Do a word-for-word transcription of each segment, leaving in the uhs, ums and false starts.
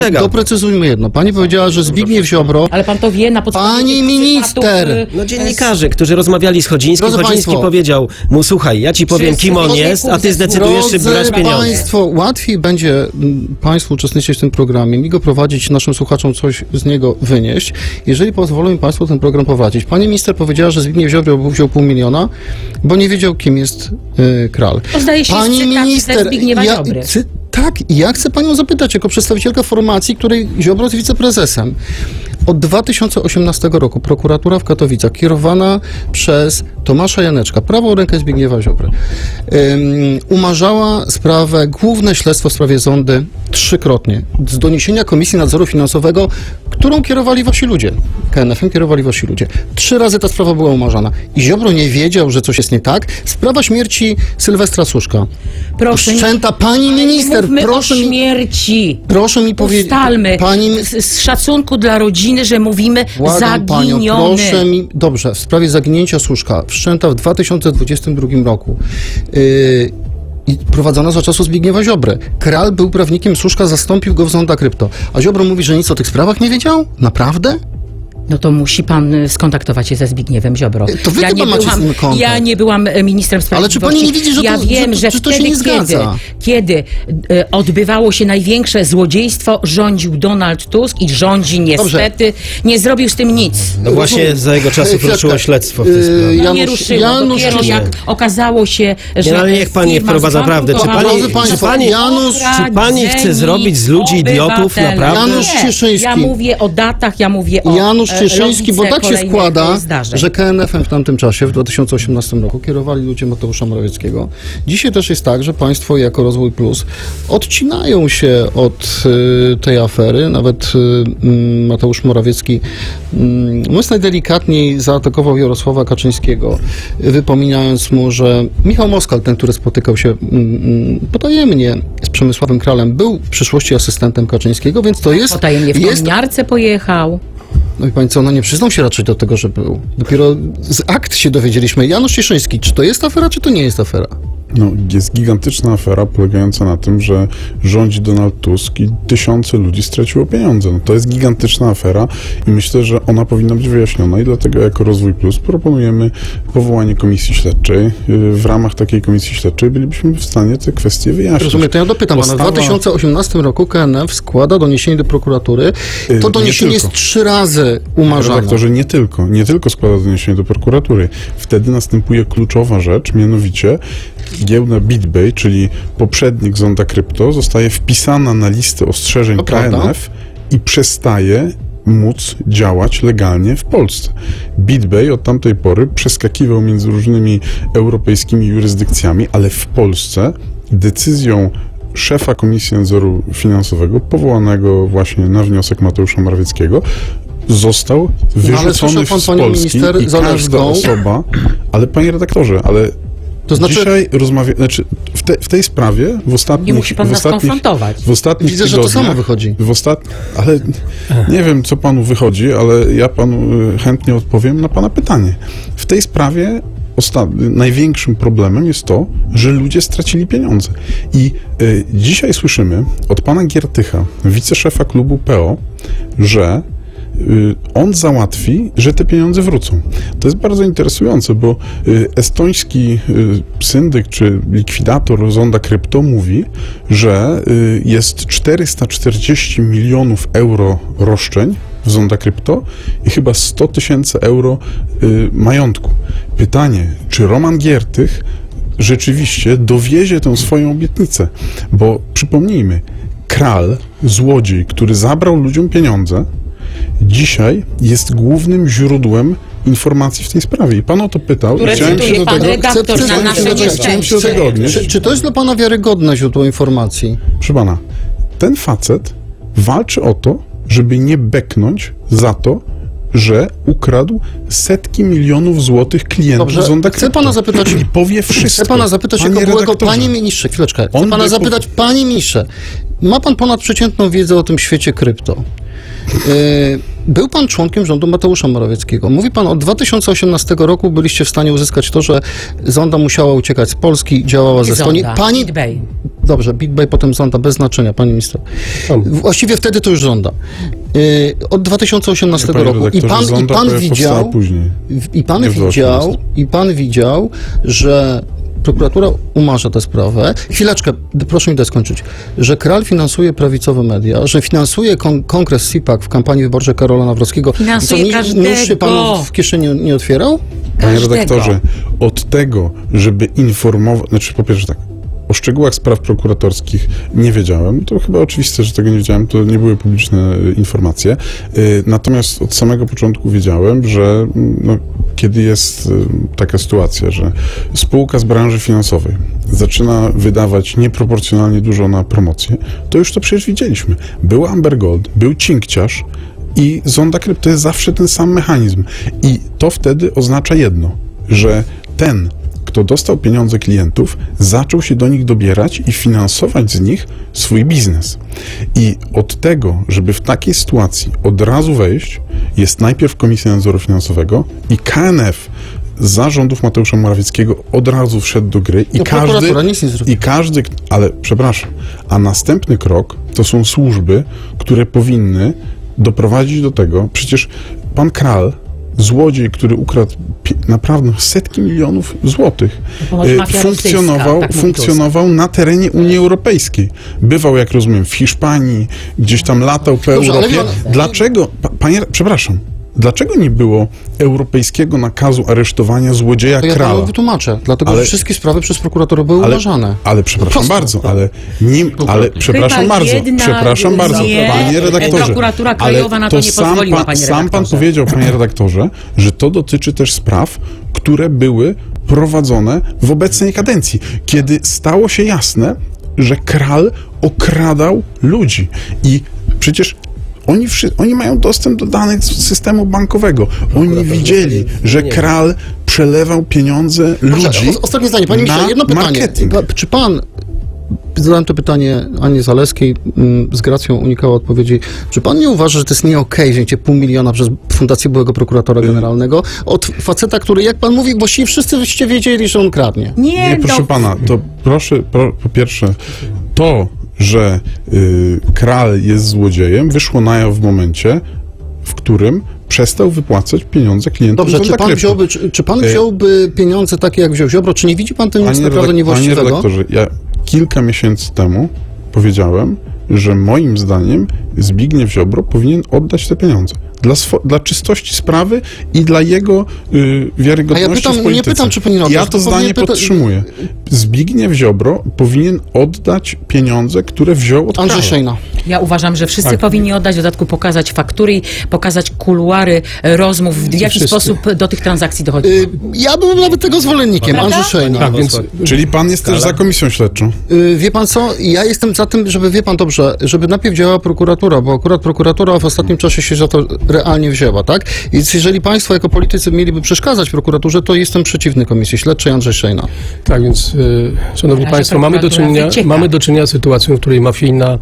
Doprecyzujmy jedno. Pani powiedziała, że Zbigniew Ziobro... Ale pan to wie na podstawie... Pani minister! No dziennikarze, którzy rozmawiali z Chodzińskim, Drodzy Chodziński państwo, powiedział mu, słuchaj, ja ci powiem, wszyscy kim on wieków jest, a ty ze zdecydujesz, czy Drodzy brać pieniądze. państwo, łatwiej będzie m, państwu uczestniczyć w tym programie, mi go prowadzić, naszym słuchaczom coś z niego wynieść, jeżeli pozwolą mi państwo ten program prowadzić. Pani minister powiedziała, że Zbigniew Ziobro wziął pół miliona, bo nie wiedział, kim jest y, Kral. To zdaje się Pani cytat minister, ze Zbigniewa ja, Ziobry. cy, tak, i ja chcę panią zapytać, jako przedstawicielka formacji, której Ziobro jest wiceprezesem. Od dwa tysiące osiemnastego roku prokuratura w Katowicach, kierowana przez Tomasza Janeczka, prawą rękę Zbigniewa Ziobry, um, umarzała sprawę, główne śledztwo w sprawie Zondy trzykrotnie. Z doniesienia Komisji Nadzoru Finansowego, którą kierowali wasi ludzie. K N F-em kierowali wasi ludzie. Trzy razy ta sprawa była umarzana. I Ziobro nie wiedział, że coś jest nie tak. Sprawa śmierci Sylwestra Suszka. Proszę, Szczęta, pani minister, mówmy proszę o mi... śmierci. Proszę mi powiedzieć... Ustalmy Pani... z, z szacunku dla rodziny, że mówimy Błagam zaginiony. panią, proszę mi... Dobrze, w sprawie zaginięcia Suszka, wszczęta w dwa tysiące dwudziestym drugim roku yy, i prowadzona za czasów Zbigniewa Ziobry. Kral był prawnikiem Suszka, zastąpił go w Zonda Krypto. A Ziobro mówi, że nic o tych sprawach nie wiedział? Naprawdę? No to musi pan y, skontaktować się ze Zbigniewem Ziobro. To wy ja chyba nie macie byłam, z nim kontakt. Ja nie byłam e, ministrem sprawiedliwości. Ale czy pani nie widzi, że ja to, wiem, że, że, że to się wtedy, nie zgadza? Kiedy, kiedy y, odbywało się największe złodziejstwo, rządził Donald Tusk i rządzi niestety. Dobrze. Nie zrobił z tym nic. No właśnie za jego czasów ruszyło śledztwo w tej sprawie. No Janusz, nie ruszyło. Janusz, Dopiero jak okazało się, że... Nie, ale niech pani firma wprowadza prawdę. Czy pani, Drodzy czy pani, Janusz, czy pani chce zrobić z ludzi idiotów, obywatele. naprawdę? Janusz Nie, Cieszyński. Ja mówię o datach, ja mówię o Janusz e, Cieszyński, bo tak się kolejnych składa, zdarzeń. że K N F-em w tamtym czasie, w dwa tysiące osiemnastym roku, kierowali ludzie Mateusza Morawieckiego. Dzisiaj też jest tak, że państwo jako Rozwój Plus odcinają się od y, tej afery. Nawet y, Mateusz Morawiecki y, mówiąc najdelikatniej zaatakował Jarosława Kaczyńskiego, wypominając mu, że Michał Moskal, ten, który spotykał się y, y, potajemnie z Przemysławem Kralem, był w przyszłości asystentem Kaczyńskiego, więc to jest... Potajemnie w jest kominiarce pojechał. No i pani co, no nie przyznał się raczej do tego, że był. Dopiero z akt się dowiedzieliśmy. Janusz Cieszyński, czy to jest afera, czy to nie jest afera? No, jest gigantyczna afera polegająca na tym, że rządzi Donald Tusk i tysiące ludzi straciło pieniądze. No, to jest gigantyczna afera i myślę, że ona powinna być wyjaśniona i dlatego jako Rozwój Plus proponujemy powołanie komisji śledczej. W ramach takiej komisji śledczej bylibyśmy w stanie te kwestie wyjaśnić. Rozumiem, to ja dopytam, Postawa... a na dwa tysiące osiemnastym roku K N F składa doniesienie do prokuratury. To doniesienie jest trzy razy umarzane. Redaktorze, nie tylko. Nie tylko składa doniesienie do prokuratury. Wtedy następuje kluczowa rzecz, mianowicie giełda BitBay, czyli poprzednik Zonda Krypto, zostaje wpisana na listę ostrzeżeń to K N F prawda? i przestaje móc działać legalnie w Polsce. BitBay od tamtej pory przeskakiwał między różnymi europejskimi jurysdykcjami, ale w Polsce decyzją szefa Komisji Nadzoru Finansowego, powołanego właśnie na wniosek Mateusza Morawieckiego, został wyrzucony no, pan, z panią Polski minister i każda Zalewską. osoba, ale panie redaktorze, ale To znaczy... dzisiaj rozmawia, znaczy w, te, w tej sprawie w ostatnich... Nie musi pan w nas ostatnich, konfrontować. W ostatnich Widzę, że to samo wychodzi. W ostat... Ale nie wiem, co panu wychodzi, ale ja panu y, chętnie odpowiem na pana pytanie. W tej sprawie osta... największym problemem jest to, że ludzie stracili pieniądze. I y, dzisiaj słyszymy od pana Giertycha, wiceszefa klubu P O, że on załatwi, że te pieniądze wrócą. To jest bardzo interesujące, bo estoński syndyk czy likwidator Zonda Krypto mówi, że jest czterysta czterdzieści milionów euro roszczeń w Zonda Krypto i chyba sto tysięcy euro majątku. Pytanie, czy Roman Giertych rzeczywiście dowiezie tę swoją obietnicę? Bo przypomnijmy, Kral, złodziej, który zabrał ludziom pieniądze, dzisiaj jest głównym źródłem informacji w tej sprawie. I pan o to pytał. Które Chciałem się do pan tego, redaktor chcę, na chcę, nasze chcę, nieszczęście. chciałem się do tego odnieść. Czy, czy to jest dla pana wiarygodne źródło informacji? Proszę pana, ten facet walczy o to, żeby nie beknąć za to, że ukradł setki milionów złotych klientów Dobrze, Zonda chcę Krypto. pana zapytać... I powie wszystko. Chcę pana zapytać Panie jako byłego... redaktorze. Panie ministrze, chwileczkę. Chcę On pana by zapytać, panie ministrze, ma pan ponadprzeciętną wiedzę o tym świecie krypto. Yy, Był pan członkiem rządu Mateusza Morawieckiego. Mówi pan, od dwa tysiące osiemnastego roku byliście w stanie uzyskać to, że Zonda musiała uciekać z Polski, działała ze Estonii. Zonda, Pani... BitBay. Dobrze, BitBay, potem Zonda, bez znaczenia, pani minister. Właściwie wtedy to już Zonda. Yy, od dwa tysiące osiemnastego Panie roku. I pan, Zonda i pan powstała widział, później. i pan Nie w widział, dwa tysiące osiemnastym. i pan widział, że prokuratura umarza tę sprawę. Chwileczkę, proszę mi dać skończyć. Że Kral finansuje prawicowe media, że finansuje kon- kongres C I P A C w kampanii wyborczej Karola Nawrockiego. Finansuje I co, każdego. nóż się pan w kieszeni nie otwierał? Panie Każdego. redaktorze, od tego, żeby informować, znaczy po pierwsze tak, o szczegółach spraw prokuratorskich nie wiedziałem, to chyba oczywiste, że tego nie wiedziałem, to nie były publiczne y, informacje, y, natomiast od samego początku wiedziałem, że no, kiedy jest y, taka sytuacja, że spółka z branży finansowej zaczyna wydawać nieproporcjonalnie dużo na promocję, to już to przecież widzieliśmy. Był Amber Gold, był Cinkciarz, i Zonda Krypto jest zawsze ten sam mechanizm. I to wtedy oznacza jedno, że ten, kto dostał pieniądze klientów, zaczął się do nich dobierać i finansować z nich swój biznes. I od tego, żeby w takiej sytuacji od razu wejść, jest najpierw Komisja Nadzoru Finansowego i K N F z zarządów Mateusza Morawieckiego od razu wszedł do gry i No, każdy, prokuratura nic nie zrobiła. i każdy, ale przepraszam, a następny krok to są służby, które powinny doprowadzić do tego, przecież pan Kral, złodziej, który ukradł pi- naprawdę setki milionów złotych, ponoć e, mafia funkcjonował, rosyjska, tak mówi funkcjonował na terenie Unii Europejskiej. Bywał, jak rozumiem, w Hiszpanii, gdzieś tam latał po Dobrze, ale Europie. wie- Dlaczego, pa, panie, przepraszam, dlaczego nie było europejskiego nakazu aresztowania złodzieja To ja panu Krala? wytłumaczę, dlatego Ale- że wszystkie sprawy przez prokuraturę były Ale, umarzane. ale przepraszam Prosto. bardzo, ale nim, ale przepraszam Chyba bardzo, jedna przepraszam bardzo, nie, panie redaktorze. prokuratura krajowa ale na to nie sam pozwoliła, pan, panie Sam pan redaktorze. powiedział, panie redaktorze, że to dotyczy też spraw, które były prowadzone w obecnej kadencji, kiedy stało się jasne, że Kral okradał ludzi i przecież Oni, wszy- oni mają dostęp do danych z systemu bankowego. Oni widzieli, że Kral przelewał pieniądze ludzi Proszę, o- Ostatnie zdanie. Panie na ministrze, jedno pytanie. marketing. Pa- Czy pan, zadałem to pytanie Annie Zalewskiej, mm, z gracją unikała odpowiedzi, czy pan nie uważa, że to jest nie okej wzięcie pół miliona przez Fundację Byłego Prokuratora Generalnego od faceta, który, jak pan mówi, właściwie wszyscy byście wiedzieli, że on kradnie? Nie, Nie, proszę no, pana, to proszę, pro, po pierwsze, to, że y, Kral jest złodziejem, wyszło na jaw w momencie, w którym przestał wypłacać pieniądze klientom. Dobrze, czy Zonda pan, Krypto. wziąłby, czy, czy pan Y, wziąłby pieniądze takie, jak wziął Ziobro? Czy nie widzi pan tym nic Panie, naprawdę redak- panie niewłaściwego? redaktorze, ja kilka miesięcy temu powiedziałem, że moim zdaniem Zbigniew Ziobro powinien oddać te pieniądze. Dla, swo- dla czystości sprawy i dla jego y, wiarygodności A ja pytam- w nie polityce. pytam, czy powinien oddać, Ja to tylko zdanie powinien pyta- podtrzymuję. Zbigniew Ziobro powinien oddać pieniądze, które wziął od Andrzej Krala. Szejna. Ja uważam, że wszyscy Tak. powinni oddać, w dodatku pokazać faktury i pokazać kuluary e, rozmów, w jaki wszyscy. sposób do tych transakcji dochodziło. Y, ja byłem nawet tego zwolennikiem, Prawda? Andrzej Szejna. Tak, więc Czyli pan jest też za komisją śledczą. Y, Wie pan co, ja jestem za tym, żeby, wie pan dobrze, żeby najpierw działała prokuratura, bo akurat prokuratura w ostatnim czasie się za to realnie wzięła, tak? Więc jeżeli państwo jako politycy mieliby przeszkadzać prokuraturze, to jestem przeciwny Komisji Śledczej, Andrzej Szejna. Tak, więc y, szanowni Na razie państwo, mamy do, prokuratura czynienia, wycieka. mamy do czynienia z sytuacją, w której mafijna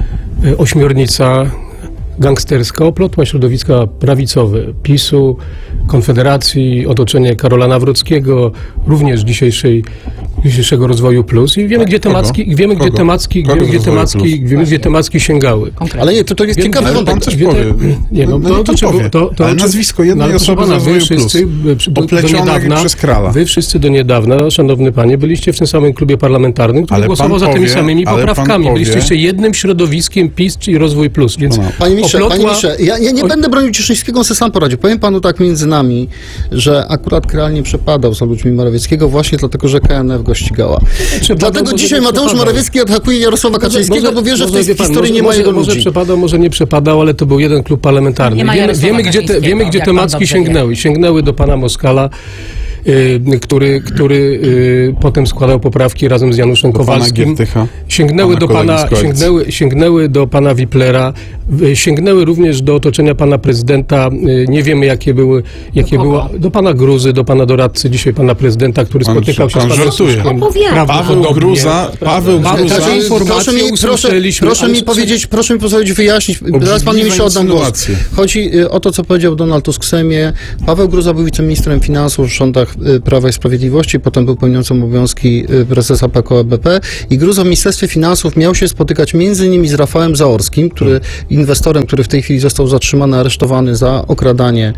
y, ośmiornica gangsterska oplotła środowiska prawicowe PiSu, Konfederacji, otoczenie Karola Nawrockiego, również dzisiejszej, dzisiejszego Rozwoju Plus i wiemy, gdzie Kogo? temacki, wiemy, gdzie Kogo? temacki, Kogo wiemy, z gdzie Rozwoju temacki, Plus? wiemy, gdzie temacki sięgały. Konkretnie. Ale nie, to, to jest Wiem, ciekawy ale wątek. pan coś Wie- powie. Nie, no, No, to, no to, to czego- powie. to, to, Ale to- nazwisko jednej no, ale proszę osoby z pana, wy Rozwoju wszyscy, Plus. przy- do, do Oplecionych niedawna, przez Krala. wy wszyscy do niedawna, szanowny panie, byliście w tym samym klubie parlamentarnym, który Ale głosował pan za tymi powie- samymi ale pan poprawkami. powie- Byliście jeszcze jednym środowiskiem PiS, czyli Rozwój Plus, więc Pana- Panie ministrze, oplotła- panie ministrze, ja, ja nie o- będę bronił Cieszyńskiego, on sobie sam poradził. Powiem panu tak między nami, że akurat Kral nie przepadał za ludźmi Morawieckiego właśnie dlatego, że K N F go ścigała. Przepadał, Dlatego może dzisiaj nie Mateusz przepadał. Morawiecki atakuje Jarosława Kaczyńskiego, bo wie, że w tej wie pan, historii może, nie ma może, jego może ludzi. przepadał, może nie przepadał, ale to był jeden klub parlamentarny. Nie ma Wiemy, Jarosława wiemy, gdzie te, Kaczyńskiego, wiemy, gdzie jak te pan macki dobrze sięgnęły. wie. Sięgnęły do pana Moskala. y, który, który y, potem składał poprawki razem z Januszem Do pana Kowalskim. Giertycha, Sięgnęły pana do kolegi pana, z koalicji. sięgnęły, sięgnęły do pana Wiplera, y, sięgnęły również do otoczenia pana prezydenta. Y, nie wiemy, jakie były, jakie Do kogo? było, do pana Gruzy, do pana doradcy dzisiaj pana prezydenta, który Pan- spotykał się pan z panem żartuje. Suskiem. Opowiada. Paweł Prawdopodobnie. Gruza, Paweł Mamy Gruza, takie informacje, proszę mi, proszę, usłyszeliśmy, proszę ale mi są- powiedzieć, proszę mi pozwolić wyjaśnić, zaraz pan nie mi się oddam głos. insynuacje. Chodzi y, o to, co powiedział Donald Tusk w Sejmie. Paweł Gruza był wiceministrem finansów w rządach y, Prawa i Sprawiedliwości, potem był pełniącym obowiązki y, prezesa P K O B P i Gruza w Ministerstwie Finansów miał się spotykać między innymi z Rafałem Zaorskim, który inwestorem, który w tej chwili został zatrzymany, aresztowany za okradanie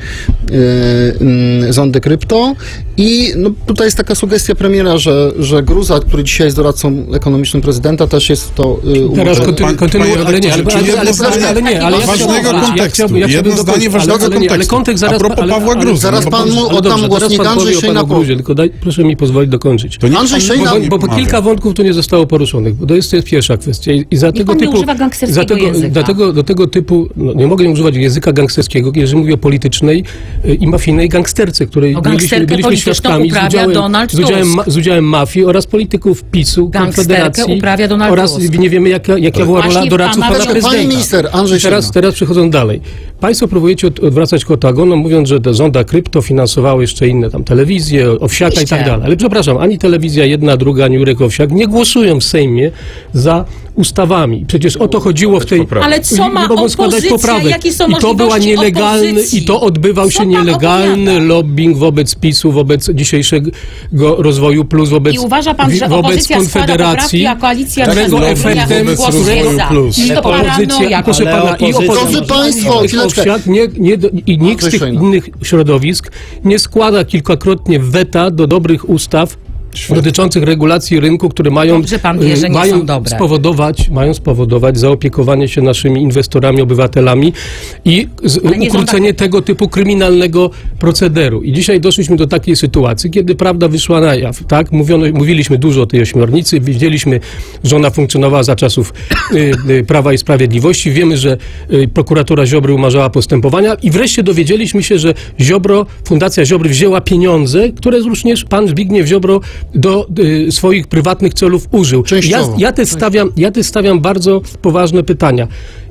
y, y, zondy krypto. I no, tutaj jest taka sugestia premiera, że, że Gruza, który dzisiaj jest doradcą ekonomicznym prezydenta, też jest w to y, Teraz umoczony. kontynu- Pan- kontynuuję, panie ale nie, ale, redaktorze, ale, czy ale, jedno ale, zdanie ale nie, ale ja ważnego chciałbym- kontekstu, ja chciałbym, ja jedno chciałbym zdanie dokończyć, ważnego ale, ale, nie, ale kontekstu. kontekst A zaraz... propos ale, Pawła ale, Gruzy, zaraz no pan bo- mu ale oddam dobrze, głos, zaraz niech pan Andrzej powie o Szejna panu powie. Gruzie, tylko daj, proszę mi pozwolić dokończyć. To nie Andrzej pan Szejna- nie Bo, bo pomawia. kilka wątków tu nie zostało poruszonych, bo to jest, to jest pierwsza kwestia. I, i za tego pan nie typu, używa gangsterskiego za tego, języka. Dlatego, do tego typu, no, nie mogę nie używać języka gangsterskiego, jeżeli mówię o politycznej y, i mafijnej gangsterce, której O byliśmy, gangsterkę byliśmy polityczną świadkami z uprawia udziałem, Donald z, udziałem, Tusk. ma, z udziałem mafii oraz polityków PiSu, Gangsterkę Konfederacji uprawia Donald oraz Tusk. nie wiemy, jaka, jaka była rola Właśnie doradców pana pana Pani prezydenta. Pani minister, Andrzej I teraz, Szejna. teraz przechodząc dalej. Państwo próbujecie od, odwracać kota ogonem, mówiąc, że te zonda krypto finansowały jeszcze inne tam telewizje, Owsiaka i Oczywiście. tak dalej. Ale przepraszam, ani telewizja jedna, druga, ani Jurek Owsiak nie głosują w Sejmie za ustawami. Przecież o to chodziło w tej... Ale co ma nie mogą składać opozycja? poprawek. Jakie są I to była możliwości nielegalny, opozycji? i to odbywał Co się pan nielegalny opowiada? lobbying wobec PiSu, wobec dzisiejszego rozwoju plus, wobec, I uważa pan, że wobec opozycja składa Konfederacji, poprawki, a koalicja którego przez efektem wobec głosuje rozwoju za. plus. I to opozycja, paranoja. i proszę Ale pana, i opozycja- opozycja, Drodzy państwo, Jurek chwileczkę. Owsiak nie, nie, do- i nikt z Andrzej tych Szejna. innych środowisk nie składa kilkakrotnie weta do dobrych ustaw dotyczących regulacji rynku, które mają, Dobrze pan wie, że y, nie mają są dobre. spowodować, mają spowodować zaopiekowanie się naszymi inwestorami, obywatelami i z, Ale nie ukrócenie żąda- tego typu kryminalnego procederu. I dzisiaj doszliśmy do takiej sytuacji, kiedy prawda wyszła na jaw, tak? Mówiono, mówiliśmy dużo o tej ośmiornicy, widzieliśmy, że ona funkcjonowała za czasów y, y, Prawa i Sprawiedliwości. Wiemy, że y, prokuratura Ziobry umarzała postępowania i wreszcie dowiedzieliśmy się, że Ziobro, Fundacja Ziobry wzięła pieniądze, które również pan Zbigniew Ziobro do y, swoich prywatnych celów użył. Ja, Częściowo. ja, też stawiam, ja też stawiam bardzo poważne pytania.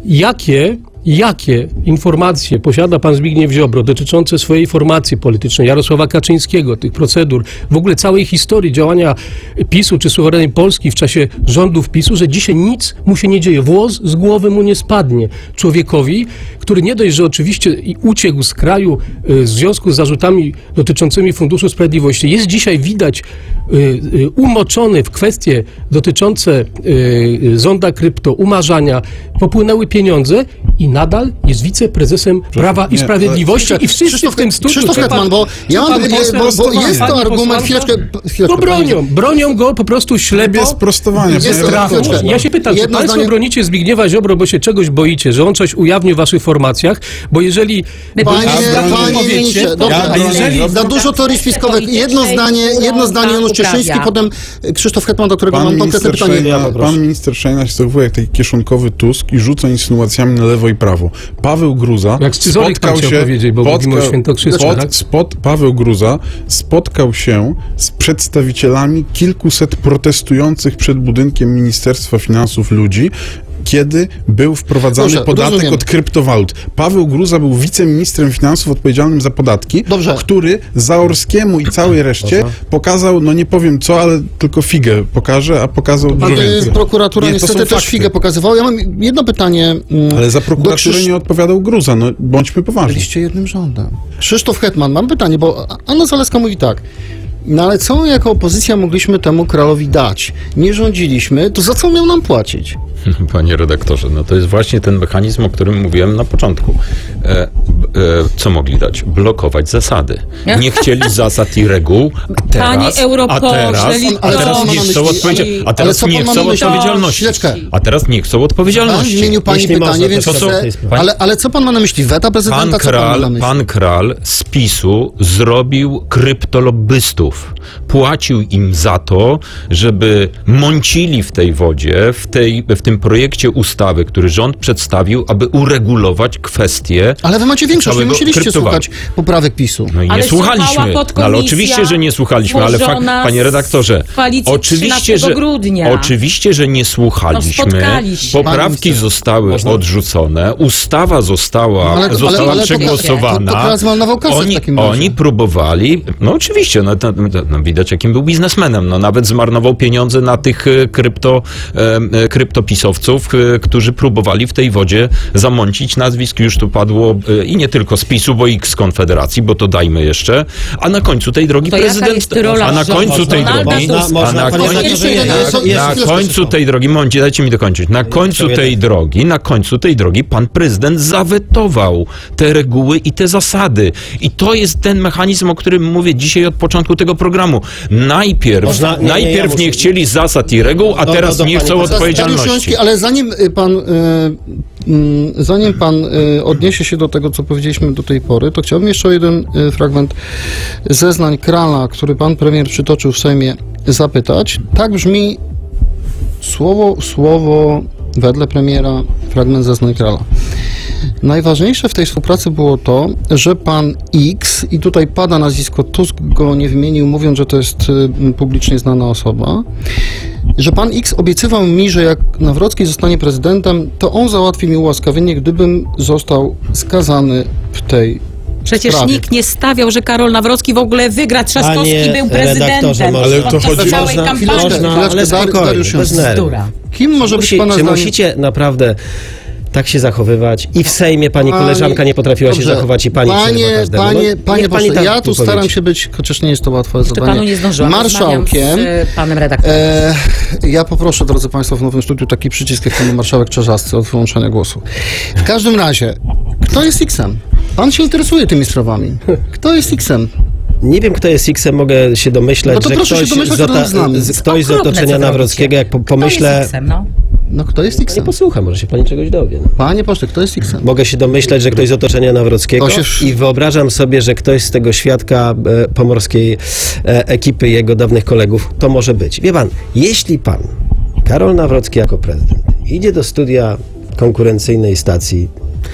Jakie Jakie informacje posiada pan Zbigniew Ziobro dotyczące swojej formacji politycznej, Jarosława Kaczyńskiego, tych procedur, w ogóle całej historii działania PiSu czy suwerennej Polski w czasie rządów PiSu, że dzisiaj nic mu się nie dzieje, włos z głowy mu nie spadnie. Człowiekowi, który nie dość, że oczywiście i uciekł z kraju y, w związku z zarzutami dotyczącymi Funduszu Sprawiedliwości, jest dzisiaj widać y, y, umoczony w kwestie dotyczące y, y, zonda krypto, umarzania, popłynęły pieniądze i nadal jest wiceprezesem Prawa i nie, Sprawiedliwości i wszyscy Krzysztof, w tym studiu... Krzysztof czy pan- Hetman, bo ja czy mam, pan bo, poseł bo, bo sprostowanie? jest to Pani argument, posłanka? chwileczkę, chwileczkę. No bronią, bronią go po prostu ślepo. Bez prostowania, Jest panie strachu. redaktorze. Ja się pytam, czy Jedno państwo zdanie- bronicie Zbigniewa Ziobro, bo się czegoś boicie, że on coś ujawni w waszych formacjach, bo jeżeli... My Panie, Ja bronię- panie powiecie, ministrze, dobrze, Ja a bronię- jeżeli za dużo teorii spiskowych, jedno zdanie, jedno zdanie Janusz Cieszyński, potem Krzysztof Hetman, do którego Pan mam konkretne minister, pytanie. Szejna, poproszę. pan minister Szejna się zachowuje jak taki kieszonkowy Tusk i rzuca insynuacjami na lewo i prawo. Paweł Gruza Jak Scyzoryk tam spotkał chciał się... powiedzieć, bo mówimy o Świętokrzysku, tak? spot, Paweł Gruza spotkał się z przedstawicielami kilkuset protestujących przed budynkiem Ministerstwa Finansów ludzi, kiedy był wprowadzany Dobrze, podatek rozumiem. od kryptowalut. Paweł Gruza był wiceministrem finansów odpowiedzialnym za podatki, Dobrze. który Zaorskiemu i całej reszcie pokazał, no nie powiem co, ale tylko figę pokaże, a pokazał dużo Pan, więcej. prokuratura Nie, to niestety są też fakty. figę pokazywała. Ja mam jedno pytanie. mm, Ale za do prokuraturę Krzysz- nie odpowiadał Gruza, no bądźmy poważni. Byliście jednym rządem. Krzysztof Hetman, mam pytanie, bo Anna Zalewska mówi tak. No ale co my jako opozycja mogliśmy temu kralowi dać? Nie rządziliśmy, to za co miał nam płacić? Panie redaktorze, no to jest właśnie ten mechanizm, o którym mówiłem na początku. E, e, co mogli dać? Blokować zasady. Nie chcieli zasad i reguł, a teraz, Panie a europośle, teraz, a litości. teraz nie chcą, odpowiedzialności. a Ale teraz co pan nie ma chcą na myśli? odpowiedzialności. Chwileczkę. A teraz nie chcą Mam w odpowiedzialności. imieniu pani Jeśli pytanie, można, więc to co- chcę, pan- ale, ale co pan ma na myśli? Weta prezydenta, Pan co pan ma na Kral, myśli? pan Kral z PiSu zrobił kryptolobbystów. Płacił im za to, żeby mącili w tej wodzie, w, tej, w tym tym projekcie ustawy, który rząd przedstawił, aby uregulować kwestię. Ale wy macie większość, nie całego musieliście kryptowalu. słuchać poprawek PiSu. No i Ale nie słuchaliśmy. słuchała No, ale podkomisja oczywiście, że nie słuchaliśmy, ale fakt, złożona panie redaktorze, z koalicji oczywiście, że, trzynastego grudnia. oczywiście, że nie No, słuchaliśmy. spotkali się. Pani Poprawki minister, zostały można? odrzucone, ustawa została, Ale- ale- została ale to- przegłosowana. to- to teraz zmarnował kasę w oni, takim razie. oni próbowali, no oczywiście, no, to, no, no, widać jakim był biznesmenem, no nawet zmarnował pieniądze na tych e, krypto, e, e, kryptopisowców, e, którzy próbowali w tej wodzie zamącić. Nazwisk już tu padło e, i nie tylko z PiSu, bo i z Konfederacji, bo to dajmy jeszcze, a na końcu tej drogi To jaka prezydent, jest rola a na rządu? końcu tej Donalda drogi, Tuska. a Można- na panie końcu, redaktorze, nie, na, jest- jest na chwileczkę końcu tylko. tej drogi, momencie, dajcie mi dokończyć, na końcu to tej jeden. drogi, na końcu tej drogi pan prezydent zawetował te reguły i te zasady. I to jest ten mechanizm, o którym mówię dzisiaj od początku tego programu. Najpierw, Można- nie, nie, najpierw ja nie, muszę- chcieli zasad i reguł, a Do- teraz do- do nie pani chcą prezes- odpowiedzialności. Joński, ale zanim y, pan, y, mm, zanim pan y, odniesie się do tego, co powiedzieliśmy do tej pory, to chciałbym jeszcze o jeden y, fragment zeznań Krala, który pan premier przytoczył w Sejmie, zapytać. Tak brzmi słowo, słowo wedle premiera fragment zeznań Krala. Najważniejsze w tej współpracy było to, że pan X, i tutaj pada nazwisko, Tusk go nie wymienił, mówiąc, że to jest y, publicznie znana osoba, że pan X obiecywał mi, że jak Nawrocki zostanie prezydentem, to on załatwi mi ułaskawienie, gdybym został skazany w tej Przecież sprawie. nikt nie stawiał, że Karol Nawrocki w ogóle wygra. Trzaskowski Panie był redaktorze, prezydentem można- Ale to podczas chodzi- całej Można- kampanii. można, Chwileczkę, ale Dar- spokojnie, Dariusz, bez nerwów. Bzdura. Kim może być Musi, pana czy zdaniem? musicie naprawdę tak się zachowywać? I w Sejmie pani Pani- koleżanka nie potrafiła się Dobrze. zachować i pani Panie, przerywa każdemu. panie, No, panie niech pani pośle, tak ja tu staram powiedzi. się być, chociaż nie jest to łatwe Czy zadanie, panu nie zdążyłam? marszałkiem. Rozmawiam z panem redaktorem. E, ja poproszę, drodzy Państwo, w nowym studiu taki przycisk jak pan marszałek Czarzasty od wyłączenia głosu. W każdym razie, kto jest X-em? Pan się interesuje tymi sprawami. Kto jest X-em? Nie wiem, kto jest X-em, mogę się domyśleć, No to że proszę się ktoś, domyślać, z, ota- razem z nami. z, ktoś z Okropne, otoczenia co Nawrockiego, jak po, robicie. Kto pomyślę... jest X-em, no? No kto jest Nie X-em? posłucha, może się pani czegoś dowie. No. Panie pośle, kto jest X-em? Mogę się domyśleć, że ktoś z otoczenia Nawrockiego To się- i wyobrażam sobie, że ktoś z tego świadka e, pomorskiej e, ekipy, jego dawnych kolegów, to może być. Wie pan, jeśli pan, Karol Nawrocki jako prezydent, idzie do studia konkurencyjnej stacji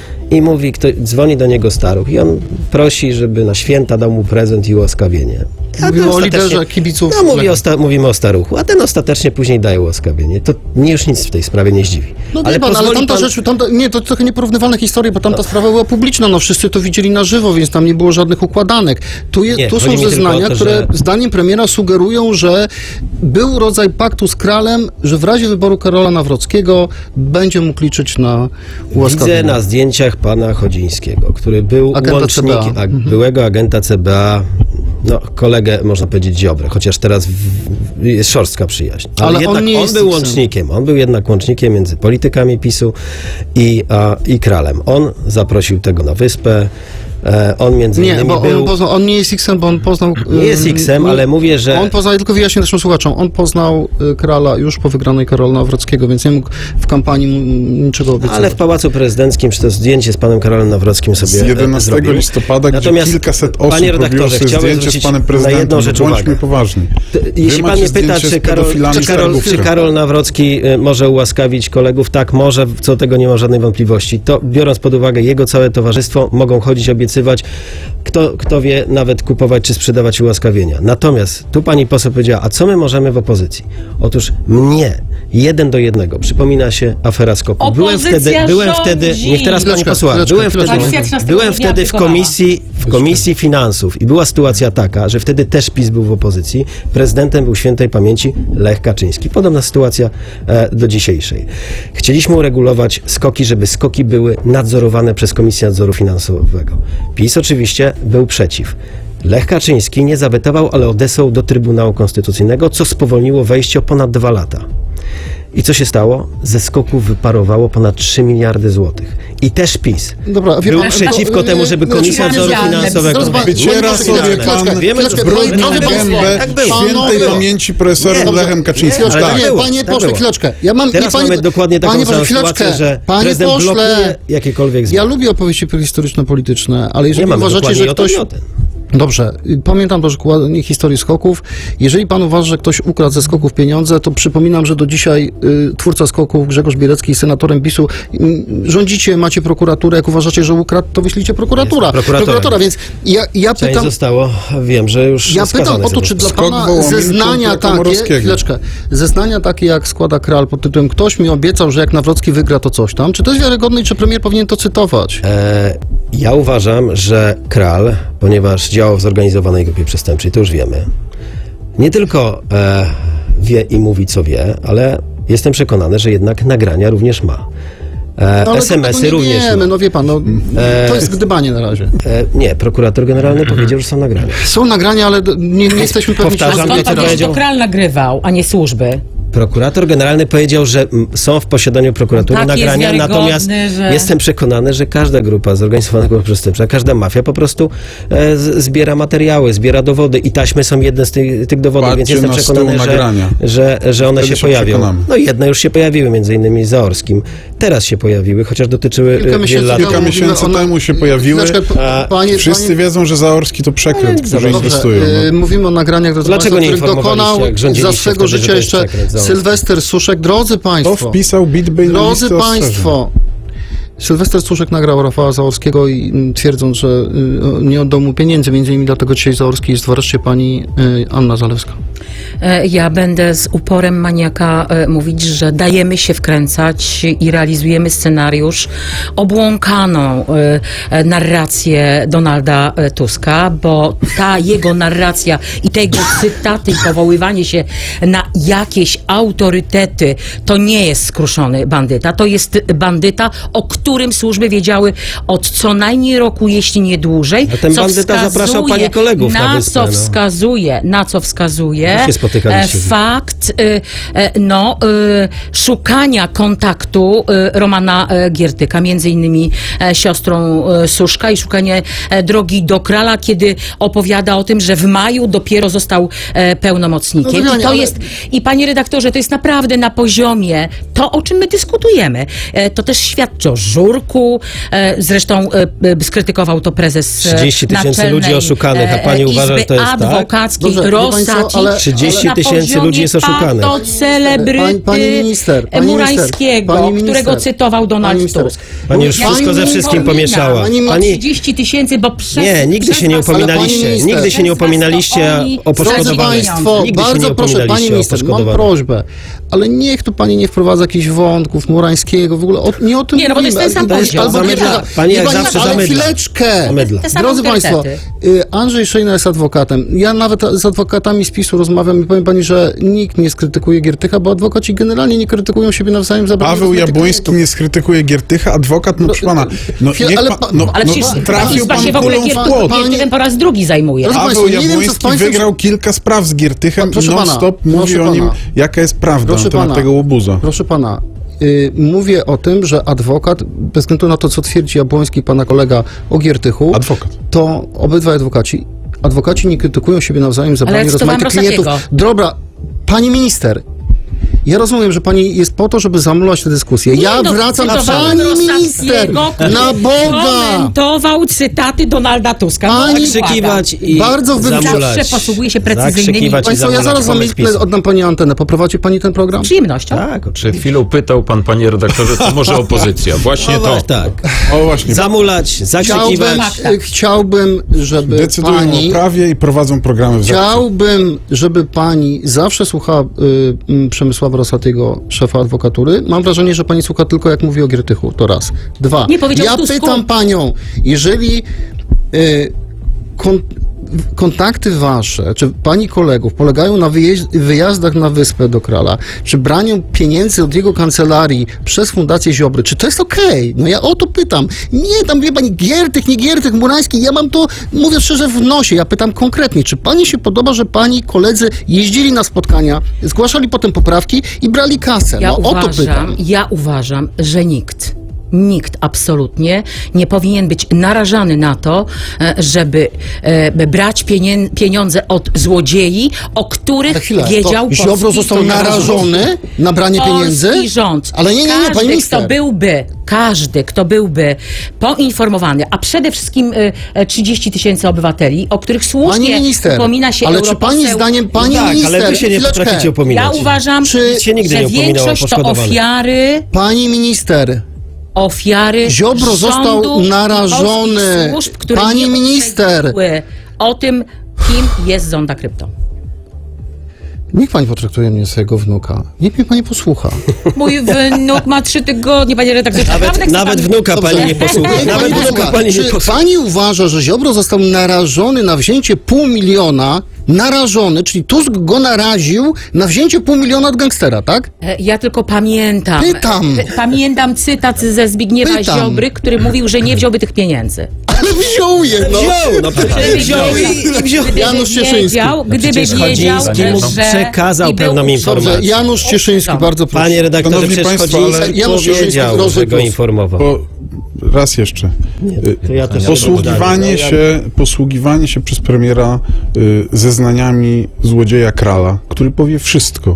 i mówi, kto, dzwoni do niego staruch i on prosi, żeby na święta dał mu prezent i ułaskawienie. A Mówimy ten o ostatecznie- liderze kibiców No, mówi Lecha. o sta- mówimy o staruchu, a ten ostatecznie później daje łaskawienie. To mnie już nic w tej sprawie nie zdziwi. No ale, pan, ale pozwoli tamta pan- rzecz, tamta, nie, to trochę nieporównywalne historie, bo tamta sprawa była publiczna, no wszyscy to widzieli na żywo, więc tam nie było żadnych układanek. Tu, je, Nie, tu chodzi są mi tylko zeznania, o to, które że- zdaniem premiera sugerują, że był rodzaj paktu z Kralem, że w razie wyboru Karola Nawrockiego będzie mógł liczyć na ułaskawienie. Widzę na zdjęciach pana Chodzińskiego, który był Agenta łącznikiem, C B A. a, byłego agenta C B A, no kolegę można powiedzieć Ziobrę, chociaż teraz w, w, jest szorstka przyjaźń. Ale, Ale on jednak nie on, jest był X-em. łącznikiem, on był jednak łącznikiem między politykami PiSu i, a, i Kralem. On zaprosił tego na wyspę, e, on między Nie, innymi bo był... on, poznał, on nie jest X-em, bo on poznał... Nie jest ym, X-em, ale mówię, że- On poznał, tylko wyjaśnię naszym słuchaczom, on poznał y, Krala już po wygranej Karola Nawrockiego, więc nie mógł w kampanii m, niczego obiecywać. Ale w Pałacu Prezydenckim, czy to zdjęcie z panem Karolem Nawrockim sobie Z jedenastego zrobił. listopada, Natomiast, gdzie kilkaset osób panie robiło redaktorze, sobie chciałbym zdjęcie z zwrócić panem na prezydentem. jedną rzecz Bądźmy uwagę. poważni. To, Wy jeśli pan macie mnie pyta, zdjęcie z czy Karol, pedofilami czy, z Karol, targów czy Tyra. Karol Nawrocki y, może ułaskawić kolegów, tak, może, co do tego nie ma żadnej wątpliwości. To biorąc pod uwagę jego całe towarzystwo, mogą chodzić, obiecywać, kto, kto wie, nawet kupować czy sprzedawać ułaskawienia. Natomiast tu pani poseł powiedziała, a co my możemy w opozycji? Otóż mnie, jeden do jednego, przypomina się afera Skoku. Byłem Opozycja wtedy, byłem rządzi. wtedy, niech teraz pani Chwileczkę, posłucha, chwileczkę, byłem chwileczkę. wtedy, Koalicja trzynastego byłem grudnia wtedy w aplikowała. komisji, w komisji finansów i była sytuacja taka, że wtedy też PiS był w opozycji, prezydentem był świętej pamięci Lech Kaczyński. Podobna sytuacja e, do dzisiejszej. Chcieliśmy uregulować skoki, żeby skoki były nadzorowane przez Komisję Nadzoru Finansowego. PiS oczywiście był przeciw. Lech Kaczyński nie zawetował, ale odesłał do Trybunału Konstytucyjnego, co spowolniło wejście o ponad dwa lata. I co się stało? Ze skoków wyparowało ponad trzy miliardy złotych. I też PiS Dobra, wie był pan, przeciwko to, temu, y, żeby y, Komisja y, Nadzoru y, Finansowego... Zaraz pan- Wyciera Chwileczkę, sobie chwileczkę, pan chwileczkę, wiemy, chwileczkę, zbrojny drodzy państwo, gębę tak było. było. świętej Panowie, pamięci profesorem Nie, Lechem Kaczyńskim. Chwileczkę, Ale nie, było, panie tak pośle, było. chwileczkę. Ja mam, Teraz nie, panie, mamy dokładnie taką panie samą pośle, sytuację, chwileczkę. że Panie prezydent blokuje pośle, jakiekolwiek ja zmiany. lubię opowieści prehistoryczno-polityczne, ale Nie jeżeli mamy uważacie, dokładnie że o tym ktoś... i o tym. Dobrze, y, pamiętam dokładnie historię skoków. Jeżeli pan uważa, że ktoś ukradł ze skoków pieniądze, to przypominam, że do dzisiaj y, twórca skoków Grzegorz Bielecki, senatorem PiSu, y, rządzicie, macie prokuraturę, jak uważacie, że ukradł, to wyślijcie prokuratura. Jest prokuratorem. Prokuratora, więc ja, ja Część pytam... zostało, wiem, że już Ja skazane pytam o to, zostało. czy dla Skok pana Wołomin zeznania kontra takie, Komorowskiego. chwileczkę, zeznania takie jak składa Kral pod tytułem ktoś mi obiecał, że jak Nawrocki wygra, to coś tam, czy to jest wiarygodne i czy premier powinien to cytować? E, ja uważam, że Kral, ponieważ działał w zorganizowanej grupie przestępczej, to już wiemy, nie tylko e, wie i mówi, co wie, ale jestem przekonany, że jednak nagrania również ma. E, No, ale es em esy tego nie również wiemy, ma. no wie pan, no, to jest gdybanie na razie. E, nie, prokurator generalny powiedział, że są nagrania. Są nagrania, ale d- nie, nie jesteśmy pewni, czy Powtarzam, one- nie, Skąd co pan wie, że powiedział? to Kral nagrywał, a nie służby? Prokurator generalny powiedział, że mm, są w posiadaniu prokuratury Tak, jest nagrania, wiarygodny, natomiast że- jestem przekonany, że każda grupa zorganizowana grupa przestępcza, każda mafia po prostu e, z, zbiera materiały, zbiera dowody i taśmy są jedne z tych, tych dowodów, Patrzcie więc jestem na przekonany, stół że, nagrania. że, że one Wtedy się się pojawią. przekonamy. No jedne już się pojawiły, między innymi z Zaorskim. Teraz się pojawiły, chociaż dotyczyły Kilka e, miesięcy wielu lat. temu Kilka mówimy miesięcy o na- temu się pojawiły. Chwileczkę, p- A panie, Wszyscy panie, wiedzą, że Zaorski to przekręt, którzy dobrze, inwestują. y, No. mówimy o nagraniach, drodzy Dlaczego państwo, nie których informowaliście, dokonał jak za rządziliście swego wtedy, że życia to jest jeszcze przekręt Zaorski? Sylwester Suszek. Drodzy To państwo, wpisał bitby na drodzy listę ostrzeżeń. państwo, Sylwester Suszek nagrał Rafała Zaorskiego i mm, twierdząc, że y, nie oddał mu pieniędzy, między innymi dlatego dzisiaj Zaorski jest w areszcie, pani y, Anna Zalewska. E, Ja będę z uporem maniaka e, mówić, że dajemy się wkręcać i realizujemy scenariusz, obłąkaną e, e, narrację Donalda e, Tuska, bo ta jego narracja i te jego cytaty i powoływanie się na jakieś autorytety to nie jest skruszony bandyta, to jest bandyta, o którym służby wiedziały od co najmniej roku, jeśli nie dłużej. A ten co bandyta zapraszał wskazuje pani kolegów na na wyspę, co no. wskazuje, na co wskazuje Jak się spotykaliście z nim? fakt y, y, no, y, szukania kontaktu y, Romana y, Giertyka, między innymi e, siostrą y, Suszka i szukanie e, drogi do Krala, kiedy opowiada o tym, że w maju dopiero został e, pełnomocnikiem. No, I to ale- jest, i panie redaktorze, to jest naprawdę na poziomie to, o czym my dyskutujemy. E, to też świadczy o żurku, e, zresztą e, e, skrytykował to prezes e, trzydzieści tysięcy Naczelnej, ludzi oszukanych, a pani e, uważa, że to jest tak? adwokackiej Dobrze, wie państwo, Rosaci. ale- trzydzieści na tysięcy poziomie ludzi jest oszukanych. pato celebryty Pani- pani minister, pani Murańskiego, minister, pani minister, którego cytował pani Donald minister. Tusk. Pani już Ja wszystko ze nie wszystkim upominam. pomieszała. Pani- O Pani, trzydzieści tysięcy, bo przez... nie, nigdy przez się nie was- upominaliście. minister, Nigdy się nie przez was to upominaliście oni o Drodzy poszkodowanych. Państwo, Nigdy się nie bardzo proszę, upominaliście Pani o Minister, mam poszkodowanych. prośbę, ale niech tu Pani nie wprowadza jakichś wątków Murańskiego, w ogóle o, nie o tym Nie, no bo to jest mówimy. ten sam To jest poziom. albo Zamydla. Giertycha. Pani jak Nie, zawsze ale zamydla. chwileczkę. Zamydla. Te same Drodzy Państwo, autorytety. y, Andrzej Szejna jest adwokatem. Ja nawet z adwokatami z PiSu rozmawiam i powiem Pani, że nikt nie skrytykuje Giertycha, bo adwokaci generalnie nie krytykują siebie nawzajem za brak Paweł rozmaitych Jabłoński klientów. nie skrytykuje Giertycha, adwokat, no proszę pana, no, chwila, niech ale pan, pa- no, Ale no przecież trafił Izba pan się w ogóle kulą w Gier- płot. Giertychem po raz drugi zajmuje. Drodzy Paweł Państwo, nie wiem, co z Jabłoński państwem- wygrał kilka spraw z Giertychem Proszę i pana, non-stop proszę mówi o nim, pana. jaka jest prawda Proszę na temat pana. tego łobuza. Proszę pana, y, mówię o tym, że adwokat, bez względu na to, co twierdzi Jabłoński, pana kolega o Giertychu, Adwokat. to obydwaj adwokaci, adwokaci nie krytykują siebie nawzajem za Ale branie ja cytowałam rozmaitych klientów. Rosatiego. Dobra, pani minister, ja rozumiem, że pani jest po to, żeby zamulować tę dyskusję. Nie, Ja no, wracam na cytowałam pani Rosatiego, minister, który na Boga! komentował cytaty Donalda Tuska. Pani- Zakrzykiwać i Bardzo wy- zamulać. Zawsze posługuje się precyzyjnymi- Zakrzykiwać i Państwo, ja zamulać zaraz wam pomysł PiSu. oddam pani antenę. Poprowadzi pani ten program? Z przyjemnością. Tak, Przed chwilą pytał pan, panie redaktorze, co może opozycja. Właśnie no, to. właśnie tak. O właśnie, Zamulać, zakrzykiwać. Chciałbym, Tak, tak. y, chciałbym, żeby decydują pani... o prawie i prowadzą programy w zakresie. Chciałbym, żeby pani zawsze słuchała y, y, Przemysława Rosatiego, szefa adwokatury. Mam wrażenie, że pani słucha tylko jak mówi o Giertychu. To raz. Dwa. Nie powiedział Ja o Tusku. pytam panią, jeżeli y, kon, kontakty wasze, czy pani kolegów polegają na wyjeźd, wyjazdach na wyspę do Krala, czy braniu pieniędzy od jego kancelarii przez Fundację Ziobry, czy to jest okej? No ja o to pytam. Nie, tam wie pani, Giertych, nie Giertych, Murański, ja mam to, mówię szczerze, w nosie. Ja pytam konkretnie, czy pani się podoba, że pani koledzy jeździli na spotkania, zgłaszali potem poprawki i brali kasę? Ja No o to pytam. uważam, ja uważam, że nikt nikt absolutnie nie powinien być narażany na to, e, żeby e, brać pienien- pieniądze od złodziei, o których Na chwilę, wiedział to Ziobro polski został rząd. narażony na branie pieniędzy? Polski rząd. Ale nie, nie, nie, każdy, pani minister. Kto byłby, każdy, kto byłby poinformowany, a przede wszystkim e, trzydzieści tysięcy obywateli, o których Pani słusznie minister, upomina się ale czy europoseł. pani zdaniem, pani tak, minister, ale wy się nie chwileczkę. potraficie upominać. Ja uważam, Czy- Nic się nigdy że nie upominał o większość to poszkodowanych. ofiary, Pani minister, ofiary Ziobro rządu został i narażony. polskich służb, które Pani nie minister. ostrzegały o tym, kim jest Zonda Krypto. niech pani potraktuje mnie swojego wnuka. Niech mnie pani posłucha. Mój wnuk ma trzy tygodnie, panie redaktorze. Nawet, nawet wnuka Dobrze. pani nie posłucha. Niech Nawet pani wnuka posłucha. pani nie Czy posłucha. pani uważa, że Ziobro został narażony na wzięcie pół miliona, narażony, czyli Tusk go naraził na wzięcie pół miliona od gangstera, tak? Ja tylko pamiętam. Pytam. Pamiętam cytat ze Zbigniewa Pytam. Ziobry, który mówił, że nie wziąłby tych pieniędzy. Ale wziął je, no. Wziął, no przecież wziął i, i wziął. Gdyby Janusz Cieszyński. wiedział, gdyby przecież wiedział, Chodziński mu że przekazał i był pełną uprzedzony. informację. Dobrze, Janusz Cieszyński, bardzo proszę. Panie redaktorze, Szanowni przecież państwo, Chodziński ale- Janusz Cieszyński, powiedział, drodzy że go plus. informował. Bo raz jeszcze. to ja też Posługiwanie ja- się, posługiwanie się przez premiera y, zeznaniami złodzieja Krala, który powie wszystko,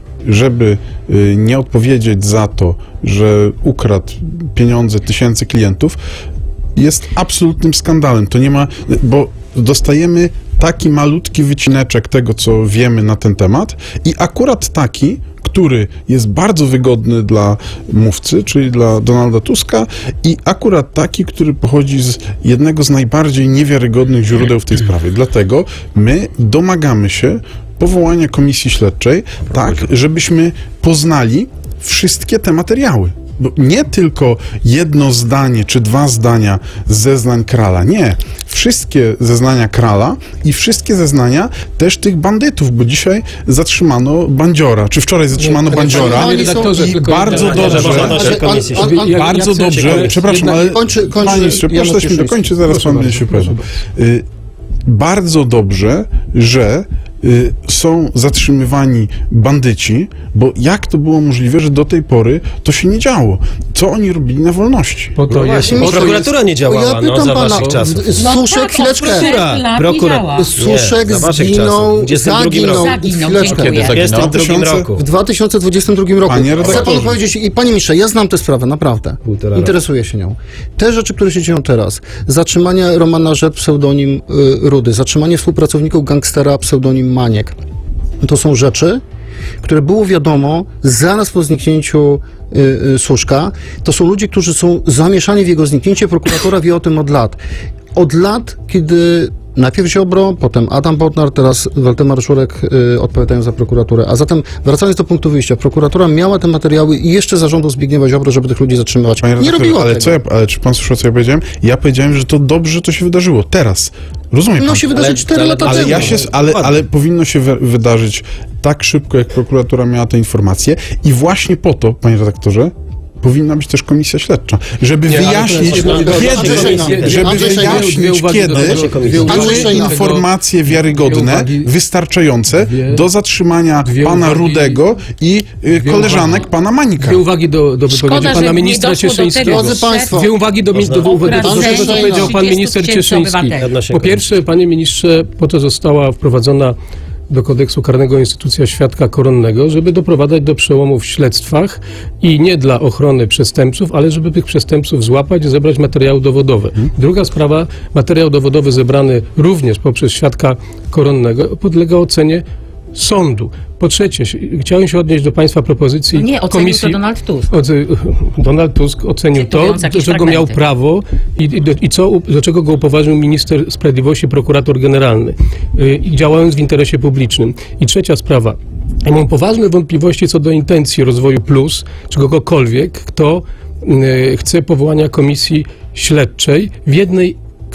żeby y, nie odpowiedzieć za to, że ukradł pieniądze tysięcy klientów, jest absolutnym skandalem. To nie ma, bo dostajemy taki malutki wycineczek tego, co wiemy na ten temat i akurat taki, który jest bardzo wygodny dla mówcy, czyli dla Donalda Tuska i akurat taki, który pochodzi z jednego z najbardziej niewiarygodnych źródeł w tej sprawie. Dlatego my domagamy się powołania komisji śledczej, tak, żebyśmy poznali wszystkie te materiały. Bo nie tylko jedno zdanie czy dwa zdania z zeznań Krala, nie. Wszystkie zeznania Krala i wszystkie zeznania też tych bandytów, bo dzisiaj zatrzymano bandziora, czy wczoraj zatrzymano ale bandziora panie redaktorze, i tylko bardzo jedna- dobrze, Można naszej Ale- komisji. ale- ale- Ja- ja bardzo chcę dobrze, ciekawe- przepraszam, jednak- ale Kończy- kończy panie ministrze, Janusz proszę dać mi Cieszyński. dokończyć, zaraz Proszę pan bardzo, będzie się proszę powiedział. Y, bardzo dobrze, że y, są zatrzymywani bandyci, bo jak to było możliwe, że do tej pory to się nie działo? Co oni robili na wolności? Po to jest, właśnie, po myślę, to Prokuratura nie działała, Ja no, pytam za pana, waszych czasów. w- No Suszek, tak, chwileczkę. prokuratura Prokura- prokura- prokura- działa. Suszek Nie, za waszych zginął, czasów, w dwudziestym drugim zaginął, roku. Zaginął, chwileczkę. dziękuję. W dwudziestym drugim tysiące- roku. W dwa tysiące dwudziestym drugim roku. Panie Chcę panu redaktorze. powiedzieć, i panie ministrze, ja znam tę sprawę, naprawdę. Półtora Interesuję się nią. Te rzeczy, które się dzieją teraz, zatrzymanie Romana Rzep, pseudonim y, Rudy, zatrzymanie współpracowników gangstera, pseudonim Maniek, to są rzeczy, które było wiadomo zaraz po zniknięciu y, y, Suszka. To są ludzie, którzy są zamieszani w jego zniknięcie. Prokuratura wie o tym od lat. Od lat, kiedy najpierw Ziobro, potem Adam Bodnar, teraz Waldemar Żurek y, odpowiadają za prokuraturę. A zatem, wracając do punktu wyjścia, prokuratura miała te materiały i jeszcze zarządu Zbigniewa Ziobro, żeby tych ludzi zatrzymywać. Panie Nie redaktorze, robiła ale tego. co ja, ale czy pan słyszał, co ja powiedziałem? Ja powiedziałem, że to dobrze, że to się wydarzyło. Teraz. Rozumie pan? No się wydarzyć Ale- cztery ale- lata Ale, temu. ja się, ale, ale powinno się wy, wydarzyć tak szybko, jak prokuratura miała te informacje i właśnie po to, panie redaktorze, powinna być też komisja śledcza, żeby Nie, ale to wyjaśnić, jest- Andrzej kiedy, Szejna. żeby Andrzej Szejna. Dwie wyjaśnić, uwagi do kiedy tego. Dwie były uwagi do- informacje wiarygodne, dwie uwagi- wystarczające dwie- do zatrzymania dwie pana uwagi- Rudego i y, dwie koleżanek uwagi. pana Manika. Dwie uwagi do, do wypowiedzi Szkoda, pana że ministra nie doszło do Cieszyńskiego. tego. Drodzy państwo, Dwie uwagi do, do, do, do, do, do tego, co Okradanie powiedział pan trzydziestu minister tysięcy Cieszyński. obywateli. Odnośnie Po komisji. pierwsze, panie ministrze, po to została wprowadzona do kodeksu karnego instytucja świadka koronnego, żeby doprowadzać do przełomu w śledztwach i nie dla ochrony przestępców, ale żeby tych przestępców złapać i zebrać materiały dowodowe. Druga sprawa, materiał dowodowy zebrany również poprzez świadka koronnego podlega ocenie sądu. Po trzecie, chciałem się odnieść do państwa propozycji Nie, ocenił komisji. to Donald Tusk. Od, Donald Tusk ocenił to, Cytując do jakieś czego miał fragmenty. prawo i, i, do- i co, do czego go upoważnił minister sprawiedliwości, prokurator generalny, y, i działając w interesie publicznym. I trzecia sprawa. Ja mam poważne wątpliwości co do intencji rozwoju plus, czy kogokolwiek, kto y, chce powołania komisji śledczej w jednej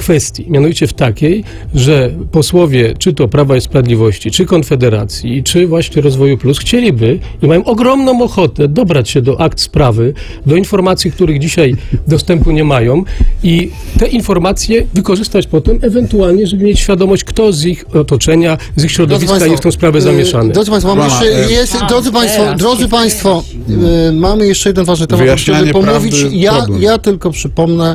kwestii, mianowicie w takiej, że posłowie czy to Prawa i Sprawiedliwości, czy Konfederacji, czy właśnie Rozwoju Plus chcieliby i mają ogromną ochotę dobrać się do akt sprawy, do informacji, których dzisiaj dostępu nie mają i te informacje wykorzystać potem ewentualnie, żeby mieć świadomość, kto z ich otoczenia, z ich środowiska Drodzy jest w tą sprawę Państwo, zamieszany. y, Drodzy Państwo, mamy Pana, jeszcze, e, jest, A, drodzy Państwo, teraz drodzy się Państwo y, mamy jeszcze jeden ważny temat, o którym Wyjaśnianie pomówić. prawdy, Ja, problem. ja tylko przypomnę,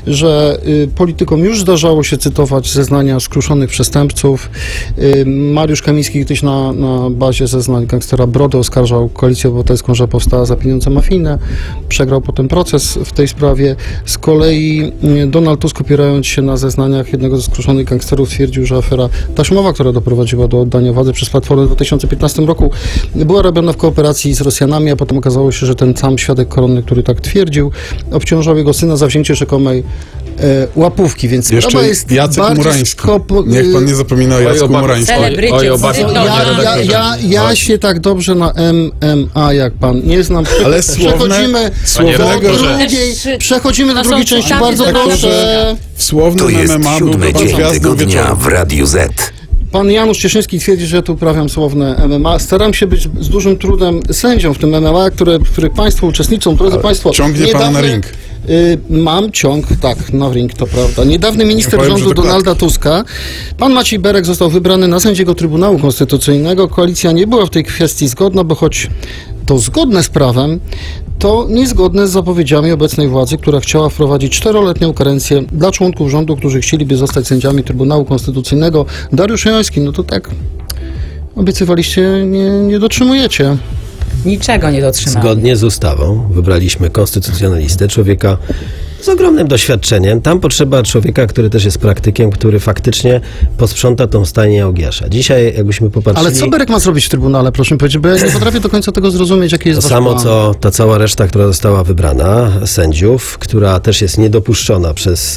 że y, politykom już zdarzało się cytować zeznania skruszonych przestępców. Y, Mariusz Kamiński kiedyś na, na bazie zeznań gangstera Brody oskarżał Koalicję Obywatelską, że powstała za pieniądze mafijne. Przegrał potem proces w tej sprawie. Z kolei y, Donald Tusk, opierając się na zeznaniach jednego ze skruszonych gangsterów, twierdził, że afera taśmowa, która doprowadziła do oddania władzy przez Platformę w dwa tysiące piętnastym roku, była robiona w kooperacji z Rosjanami, a potem okazało się, że ten sam świadek koronny, który tak twierdził, obciążał jego syna za wzięcie rzekomej e, łapówki, więc Jeszcze sprawa jest Jacek bardzo Murański. skopo- Niech pan nie zapomina o Oj, Jacku oba- Murańskim. Celebrycie, Oj, oba- cytorzy. panie Ja, ja, redaktorze. ja, ja Oj. się tak dobrze na M M A jak pan nie znam. Ale słowne- Przechodzimy słownego, do że- drugiej, przechodzimy do To drugiej są części. cytaty Bardzo z proszę. W słownym To jest M M A byłby siódmy pan dzień gwiazdą tygodnia wieczoru. w Radiu Z. Pan Janusz Cieszyński twierdzi, że ja tu uprawiam słowne M M A. Staram się być z dużym trudem sędzią w tym M M A, które, w których Państwo uczestniczą. Drodzy Państwo, ciągnie pan na ring. Y, mam ciąg, tak, na ring, to prawda. Niedawny minister powiem, rządu że to Donalda Tuska, pan Maciej Berek, został wybrany na sędziego Trybunału Konstytucyjnego. Koalicja nie była w tej kwestii zgodna, bo choć to zgodne z prawem, to niezgodne z zapowiedziami obecnej władzy, która chciała wprowadzić czteroletnią karencję dla członków rządu, którzy chcieliby zostać sędziami Trybunału Konstytucyjnego. Dariusz Joński, no to tak obiecywaliście, nie, nie dotrzymujecie. Niczego nie dotrzymamy. Zgodnie z ustawą wybraliśmy konstytucjonalistę, człowieka z ogromnym doświadczeniem. Tam potrzeba człowieka, który też jest praktykiem, który faktycznie posprząta tą stajnię Ogiasza. Dzisiaj, jakbyśmy popatrzyli... Ale co Berek ma zrobić w Trybunale, proszę mi powiedzieć, bo ja nie potrafię do końca tego zrozumieć, jaki jest To wasz samo, plan. co ta cała reszta, która została wybrana, sędziów, która też jest niedopuszczona przez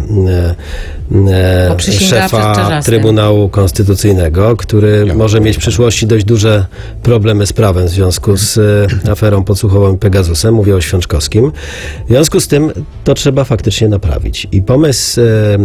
e, e, Poprzysięgała przed szefa Czarzastym. Trybunału Konstytucyjnego, który może mieć w przyszłości dość duże problemy z prawem w związku z e, aferą podsłuchową i Pegasusem. Mówię o Świączkowskim. W związku z tym to trzeba faktycznie naprawić. I pomysł e,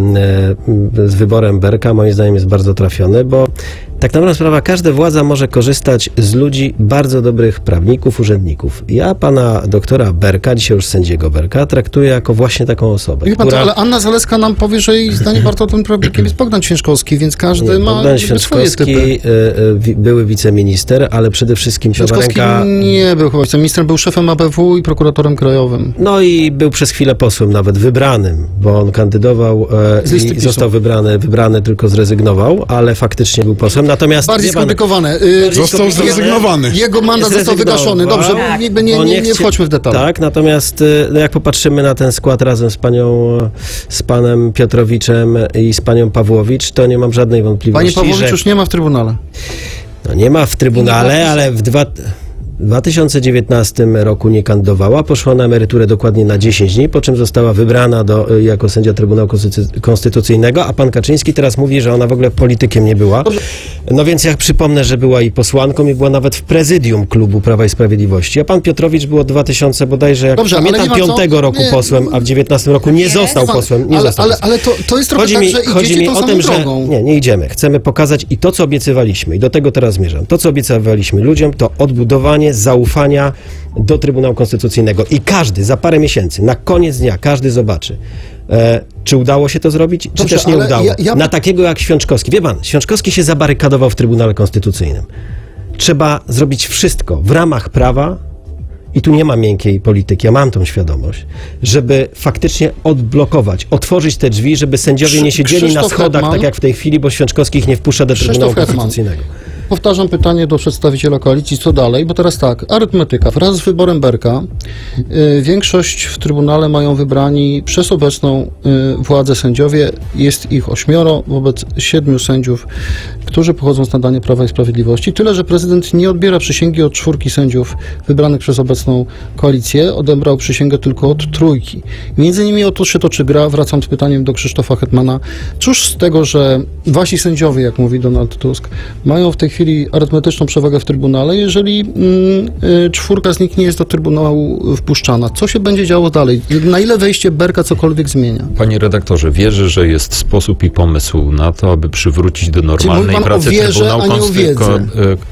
e, z wyborem Berka moim zdaniem jest bardzo trafiony, bo tak naprawdę sprawa, każda władza może korzystać z ludzi, bardzo dobrych prawników, urzędników. Ja pana doktora Berka, dzisiaj już sędziego Berka, traktuję jako właśnie taką osobę, Wie pan co, która... ale Anna Zaleska nam powie, że jej zdaniem bardzo tym prawnikiem jest Bogdan Święczkowski, więc każdy Nie, ma Bogdan jakby swoje Święczkowski, typy. e, e, wi- były wiceminister, ale przede wszystkim prawa Święczkowski ręka... nie był chyba wiceministrem, był szefem A B W i prokuratorem krajowym. No i był przez chwilę posłem, nawet wybranym, bo on kandydował e, Z listy i PiSu. został wybrany, wybrany, tylko zrezygnował, ale faktycznie był posłem. Natomiast Bardziej wie pan, skomplikowane. Y, Został jego- zrezygnowany. Jego mandat został Zrezygnował. wygaszony. Dobrze, Tak. jakby nie, Bo nie, nie chcie- wchodźmy w detale. Tak, natomiast y, no jak popatrzymy na ten skład razem z panią, e, z panem Piotrowiczem i z panią Pawłowicz, to nie mam żadnej Panie wątpliwości, Pawłowicz że już nie ma w Trybunale. no nie ma w Trybunale, ale w dwa... W dwa tysiące dziewiętnastym roku nie kandydowała, poszła na emeryturę dokładnie na dziesięć dni, po czym została wybrana do, jako sędzia Trybunału Konstytu- Konstytucyjnego, a pan Kaczyński teraz mówi, że ona w ogóle politykiem nie była. No więc jak przypomnę, że była i posłanką i była nawet w prezydium klubu Prawa i Sprawiedliwości, a pan Piotrowicz był od dwa tysiące bodajże, jak Dobrze, ale pamiętam, wie pan co? piątego roku Nie. posłem, a w dziewiętnastym roku nie został Pan, posłem. Nie ale, został ale, posłem. ale to, to jest trochę Chodzi tak, mi, że chodzi idziecie mi tą o samą tym, że drogą. nie, nie idziemy. Chcemy pokazać i to, co obiecywaliśmy, i do tego teraz zmierzam. To, co obiecywaliśmy ludziom, to odbudowanie zaufania do Trybunału Konstytucyjnego. I każdy za parę miesięcy, na koniec dnia, każdy zobaczy, e, czy udało się to zrobić, czy Dobrze, też nie ale udało. ja- ja- Na takiego jak Świączkowski. Wie pan, Świączkowski się zabarykadował w Trybunale Konstytucyjnym. Trzeba zrobić wszystko w ramach prawa, i tu nie ma miękkiej polityki, ja mam tą świadomość, żeby faktycznie odblokować, otworzyć te drzwi, żeby sędziowie nie siedzieli na Krzysztof schodach, Hetman. tak jak w tej chwili, bo Świączkowski ich nie wpuszcza do Krzysztof Trybunału Hetman. Konstytucyjnego. Powtarzam pytanie do przedstawiciela koalicji, co dalej, bo teraz tak, arytmetyka. Wraz z wyborem Berka y, większość w Trybunale mają wybrani przez obecną y, władzę sędziowie. Jest ich ośmioro wobec siedmiu sędziów którzy pochodzą z nadania Prawa i Sprawiedliwości. Tyle, że prezydent nie odbiera przysięgi od czwórki sędziów wybranych przez obecną koalicję, odebrał przysięgę tylko od trójki. Między nimi o to się toczy gra. Wracam z pytaniem do Krzysztofa Hetmana. Cóż z tego, że wasi sędziowie, jak mówi Donald Tusk, mają w tej chwili arytmetyczną przewagę w Trybunale, jeżeli mm, y, czwórka z nich nie jest do Trybunału wpuszczana? Co się będzie działo dalej? Na ile wejście Berka cokolwiek zmienia? Panie redaktorze, wierzę, że jest sposób i pomysł na to, aby przywrócić do normalnej mówi pan pracy o wierze, Trybunał a nie o Konstytucyjnego.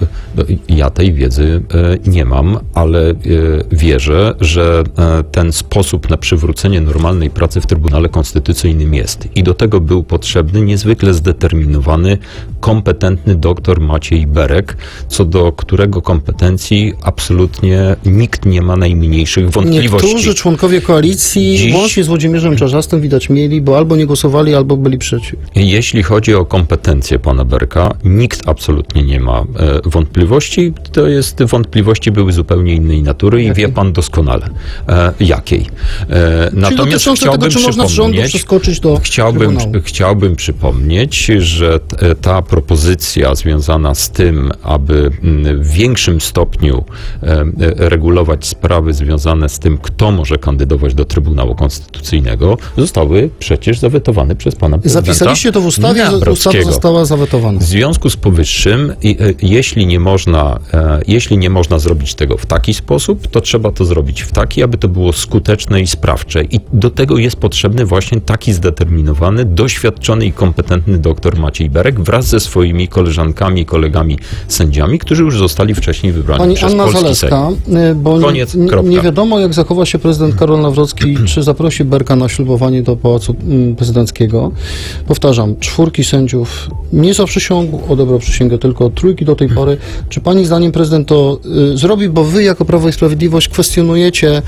Ja tej wiedzy e, nie mam, ale e, wierzę, że e, ten sposób na przywrócenie normalnej pracy w Trybunale Konstytucyjnym jest. I do tego był potrzebny niezwykle zdeterminowany, kompetentny doktor Maciej Berek, co do którego kompetencji absolutnie nikt nie ma najmniejszych wątpliwości. Niektórzy członkowie koalicji, Dziś- łącznie z Włodzimierzem Czarzastym, widać mieli, bo albo nie głosowali, albo byli przeciw. Jeśli chodzi o kompetencje pana Berka, nikt absolutnie nie ma e, wątpliwości. To jest, wątpliwości były zupełnie innej natury i wie pan doskonale e, jakiej. E, natomiast dotyczące tego, chciałbym czy można z rządu przypomnieć, przeskoczyć do chciałbym, Trybunału. chciałbym przypomnieć, że t, ta propozycja związana z tym, aby mm, w większym stopniu e, e, regulować sprawy związane z tym, kto może kandydować do Trybunału Konstytucyjnego, zostały przecież zawetowane przez pana prezydenta Zapisaliście to w ustawie, że ustawa Nawrockiego. została zawetowana. W związku z powyższym, i, e, jeśli nie można, e, jeśli nie można zrobić tego w taki sposób, to trzeba to zrobić w taki, aby to było skuteczne i sprawcze. I do tego jest potrzebny właśnie taki zdeterminowany, doświadczony i kompetentny doktor Maciej Berek wraz ze swoimi koleżankami i kolegami sędziami, którzy już zostali wcześniej wybrani Pani przez Anna polski Zalewska, Sejm. y, bo Koniec, nie, kropka. nie wiadomo, jak zachowa się prezydent Karol Nawrocki, czy zaprosi Berka na ślubowanie do Pałacu mm, Prezydenckiego. Powtarzam, czwórki sędziów nie zaprzysiągł, odebrał przysięgę tylko od trójki do tej pory. Czy pani zdaniem prezydent to y, zrobi, bo wy jako Prawo i Sprawiedliwość kwestionujecie,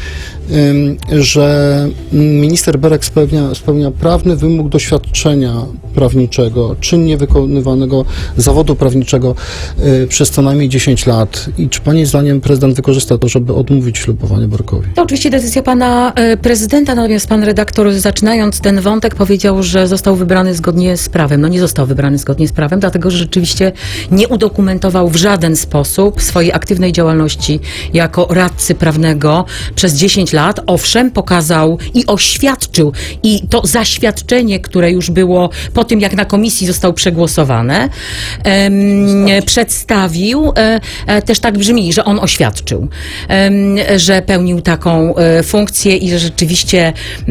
y, że minister Berek spełnia, spełnia prawny wymóg doświadczenia prawniczego, czynnie wykonywanego zawodu prawniczego y, przez co najmniej dziesięć lat. I czy pani zdaniem prezydent wykorzysta to, żeby odmówić ślubowanie Berkowi? To oczywiście decyzja pana e, prezydenta, natomiast pan redaktor, zaczynając ten wątek, powiedział, że został wybrany zgodnie z prawem. No nie został wybrany zgodnie z prawem, dlatego że rzeczywiście nie udokumentował w żaden sposób swojej aktywnej działalności jako radcy prawnego przez dziesięć lat. Owszem, pokazał i oświadczył, i to zaświadczenie, które już było po tym, jak na komisji został przegłosowane, em, przedstawił, e, e, też tak brzmi, że on oświadczył, em, że pełnił taką e, funkcję i że rzeczywiście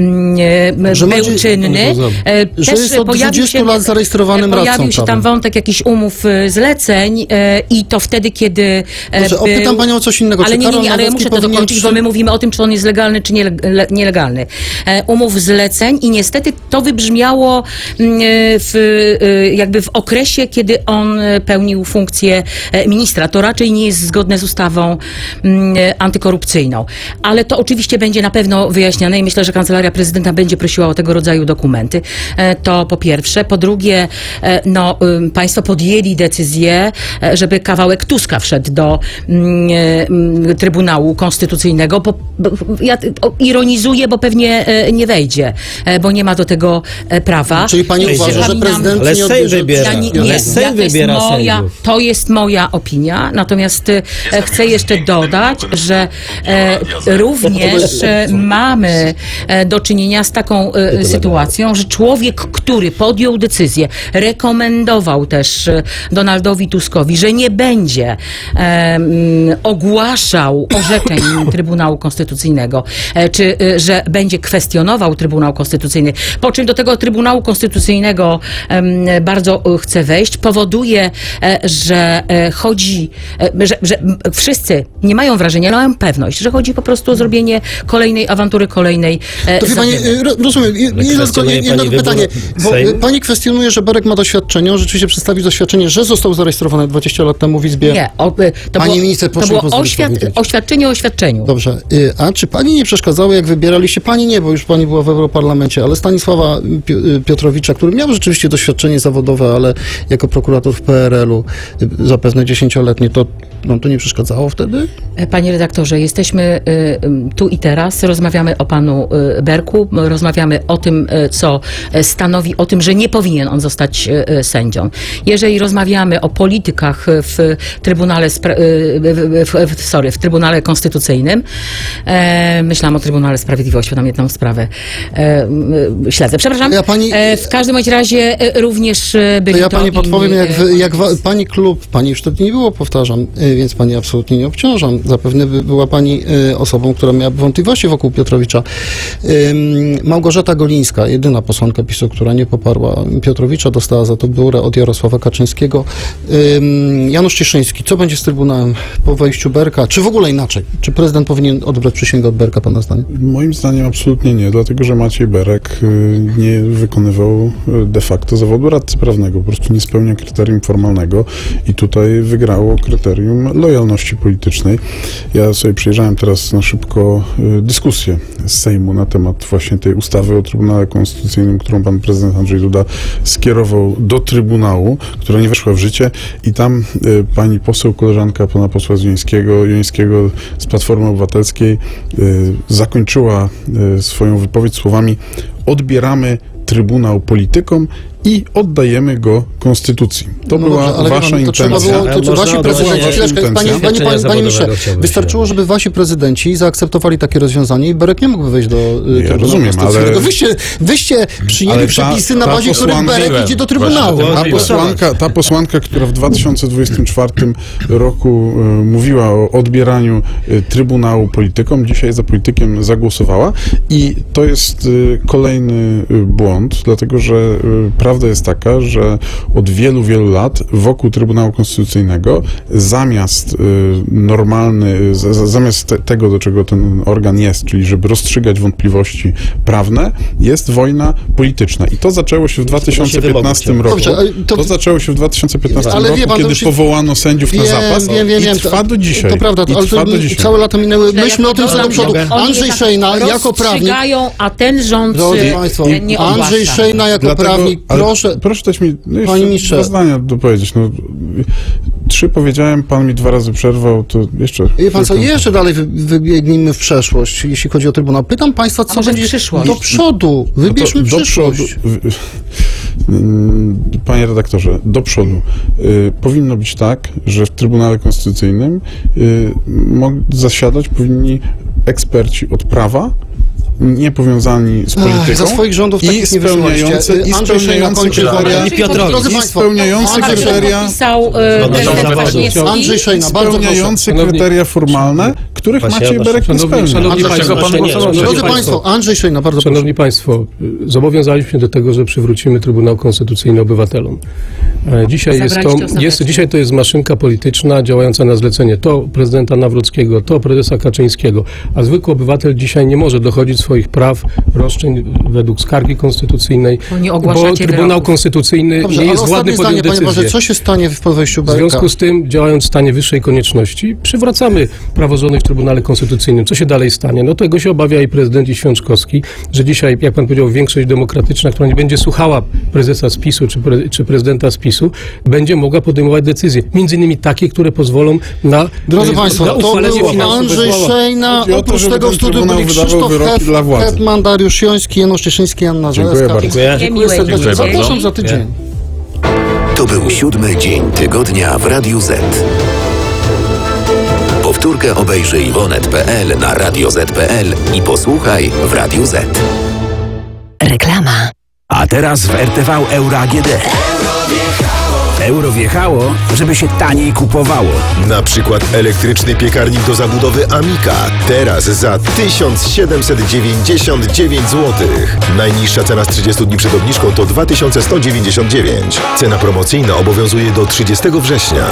mm, Że był będzie- czynny. E, Że też jest od pojawił dwudziestu się- lat zarejestrowanym radcą Pojawił się tam prawnym. wątek jakichś umów e, zleceń e, i to wtedy, kiedy e, Dobrze, był... opytam panią o coś innego. Ale Czy nie, nie, Karol nie, ale ja Nawrocki muszę to powinien dokończyć, przy- bo my mówimy o tym, czy on jest legalny, czy nie, le, nielegalny. E, umów zleceń i niestety to wybrzmiało mm, w, e, jakby w okresie, kiedy on pełnił funkcję e, ministra. To raczej nie jest zgodne z ustawą mm, antykorupcyjną. Ale to oczywiście będzie na pewno wyjaśniane i myślę, że Kancelaria Prezydenta będzie prosiła o tego rodzaju dokumenty. E, to po pierwsze. Po drugie, e, no, ym, państwo podjęli decyzję, e, żeby kawałek Tuska wszedł do mm, mm, Trybunału Konstytucyjnego. Bo, bo, ja o, ironizuję, bo pewnie e, nie wejdzie, e, bo nie ma do tego e, prawa. Czyli pani Wejdzie. uważa, że Przypominam- prezydent Ale nie Sejm odbierze... wybiera. Ja nie, Ale nie, Sejm ja, to, jest wybiera moja, sędziów. to jest moja opinia, natomiast e, chcę jeszcze dodać, że e, również e, mamy e, do czynienia z taką e, sytuacją, że człowiek, który podjął decyzję, rekomendował też e, Donaldowi Tuskowi, że nie będzie e, m, ogłaszał orzeczeń Trybunału Konstytucyjnego, e, czy e, że będzie kwestionował Trybunał Konstytucyjny, po czym do tego Trybunału Konstytucyjnego em, bardzo e, chce wejść, powoduje, e, że e, chodzi, e, że, że m, wszyscy nie mają wrażenia, ale mają pewność, że chodzi po prostu o zrobienie kolejnej awantury, kolejnej e, To wie pani, zadymy. y, ro- rozumiem, jedno, tylko- kwestionuje jedno pani pytanie, wybór bo Sejmu? y, pani kwestionuje, że Berek ma doświadczenie, on rzeczywiście przedstawił doświadczenie, że został zarejestrowany dwadzieścia lat temu w Izbie. Nie, o, e, to Pani było, minister, to proszę było mi pozwolić oświad, powiedzieć. oświadczenie o oświadczeniu. Dobrze, y, a czy pani nie przeszkadzało, jak wybieraliście, pani nie, bo już pani była w Europarlamencie, ale Stanisława Pi- y, Piotrowicza, który miał rzeczywiście doświadczenie zawodowe, ale jako prokurator w P R L-u y, zapewne dziesięcioletnie, to no, to nie przeszkadzało wtedy? Panie redaktorze, jesteśmy y, y, tu i teraz, rozmawiamy o panu y, Berku, rozmawiamy o tym, y, co stanowi o tym, że nie powinien on zostać y, y, sędzią. Jeżeli rozmawiamy o politykach w Trybunale, Spra- w, w, w, sorry, w Trybunale Konstytucyjnym, e, myślałam o Trybunale Sprawiedliwości, mam jedną sprawę, e, śledzę, przepraszam. Ja pani- E, w każdym bądź razie e, również e, byli To ja to pani inni, podpowiem, jak, wy- e, jak wa- pani klub, pani już wtedy nie było, powtarzam, y, więc pani absolutnie nie obciążam. Zapewne by była pani y, osobą, która miała wątpliwości wokół Piotrowicza. Ym, Małgorzata Golińska, jedyna posłanka PiSu, która nie poparła Piotrowicza, dostała za to biurę od Jarosława Kaczyńskiego. Ym, Janusz Cieszyński, co będzie z Trybunałem po wejściu Berka? Czy w ogóle inaczej? Czy prezydent powinien odebrać przysięgę od Berka, pana zdaniem? Moim zdaniem absolutnie nie, dlatego że Maciej Berek y, nie wykonywał y, de facto zawodu radcy prawnego, po prostu nie spełnia kryterium formalnego i tutaj wygrało kryterium lojalności politycznej. Ja sobie przyjrzałem teraz na szybko y, dyskusję z Sejmu na temat właśnie tej ustawy o Trybunale Konstytucyjnym, którą pan prezydent Andrzej Duda skierował do Trybunału, która nie weszła w życie i tam y, pani poseł, koleżanka pana posła Jońskiego, Jońskiego z Platformy Obywatelskiej y, zakończyła y, swoją wypowiedź słowami: odbieramy Trybunał politykom i oddajemy go Konstytucji. To No była dobrze, ale wie wasza pan, to trzeba intencja. było, to, to Można wasi odebrać prezydenci, waszą chwileczkę, intencję. panie, panie, panie, Świadczenia panie ministrze, zawodowego chciałbym wystarczyło, się- żeby wasi prezydenci zaakceptowali takie rozwiązanie i Berek nie mógłby wejść do y, Trybunału rozumiem, Konstytucyjnego. ale- Wyście, wyście przyjęli Ale ta- przepisy, na ta bazie których posłanka- Berek idzie do Trybunału. Właśnie, Ta posłanka, ta posłanka, która w dwa tysiące dwudziestym czwartym roku y, mówiła o odbieraniu y, Trybunału politykom, dzisiaj za politykiem zagłosowała i to jest y, kolejny y, błąd, dlatego że y, prawda jest taka, że od wielu, wielu lat wokół Trybunału Konstytucyjnego zamiast y, normalny, z, z, zamiast te, tego, do czego ten organ jest, czyli żeby rozstrzygać wątpliwości prawne, jest wojna polityczna. I to zaczęło się w dwa tysiące piętnastym roku. Dobrze, ale to- To zaczęło się w dwa tysiące piętnastym Ale roku, wie pan, to kiedy już jest- powołano sędziów na Wiem, zapas wiem, wiem, i wiem. trwa do dzisiaj. To prawda, I ale trwa to do dzisiaj. całe lata minęły. Myślę, Myślmy jak o tym, co do dobrze, przodu. oni Andrzej tak Szejna jako prawnik. rozstrzygają, a ten rząd Drodzy y, Państwo, nie Andrzej ogłasza. Szejna jako Dlatego- prawnik, ale proszę. Proszę dać mi no jeszcze Panie ministrze. dwa zdania dopowiedzieć. No, trzy powiedziałem, pan mi dwa razy przerwał, to jeszcze... Wie pan co, tylko- jeszcze dalej wy- wybiegnijmy w przeszłość, jeśli chodzi o Trybunał. Pytam państwa, co może w będzie przyszłość? do przodu. No to Wybierzmy do przyszłość. przodu, w- Mm, Panie redaktorze, do przodu. Y, powinno być tak, że w Trybunale Konstytucyjnym y, mog- zasiadać powinni eksperci od prawa, nie powiązani z polityką Ach, za swoich rządów i takich nie spełniający, wyszło. i Andrzej Szejna spełniający kończy kryteria, wojnę. I Piotrowicz. Drodzy i państwo, spełniający Andrzej Szejna- kryteria, podpisał No, e, no, prezydent zawodu. Kwaśniewski. Andrzej Szejna, bardzo proszę. spełniający Szanowni- kryteria formalne, których Właśnie, Maciej proszę. Berek nie Szanowni, spełnia. szanowni Andrzej, Państwo, dlaczego pan nie, głosował? szanowni Drodzy Państwo, państwo, Andrzej Szejna, bardzo proszę. Szanowni Państwo, y, zobowiązaliśmy się do tego, że przywrócimy Trybunał Konstytucyjny obywatelom. E, Dzisiaj, jest to, Zabraliście ostatecznie. jest, dzisiaj to jest maszynka polityczna działająca na zlecenie to prezydenta Nawrockiego, to prezesa Kaczyńskiego, a zwykły obywatel dzisiaj nie może dochodzić swoich praw, roszczeń według skargi konstytucyjnej, Bo nie bo ogłaszacie Trybunał wyroków. Konstytucyjny Dobrze, nie ale jest władny ostatnie podjąć zdanie, panie decyzję. Boże, co się stanie w po wejściu W Berka? związku z tym, działając w stanie wyższej konieczności, przywracamy praworządność w Trybunale Konstytucyjnym. Co się dalej stanie? No tego się obawia i prezydent i Święczkowski, że dzisiaj, jak pan powiedział, większość demokratyczna, która nie będzie słuchała prezesa z PiSu czy, pre, czy prezydenta z PiSu, będzie mogła podejmować decyzje. Między innymi takie, które pozwolą na Drodzy na Państwo, to uchwalenie był finansów Andrzej bez słowa. Szejna. Chodzi o to, Oprócz żeby tego w ten studiu Trybunał byli wydawał Krzysztof wyroki Hef, dla władzy. Hetman, Dariusz Joński, Janusz Cieszyński, Anna Dziękuję Zalewska. bardzo. Dziękuję. Niemiłej serdecznie. dziękuję. Zapraszam za tydzień. To był siódmy dzień tygodnia w Radiu Z. Powtórkę obejrzyj w onet kropka pe el, na radio zet kropka pe el i posłuchaj w Radiu Z. Reklama. A teraz w R T V Euro A G D. Euro wjechało, żeby się taniej kupowało. Na przykład elektryczny piekarnik do zabudowy Amika. Teraz za tysiąc siedemset dziewięćdziesiąt dziewięć złotych. Najniższa cena z trzydziestu dni przed obniżką to dwa tysiące sto dziewięćdziesiąt dziewięć. Cena promocyjna obowiązuje do trzydziestego września.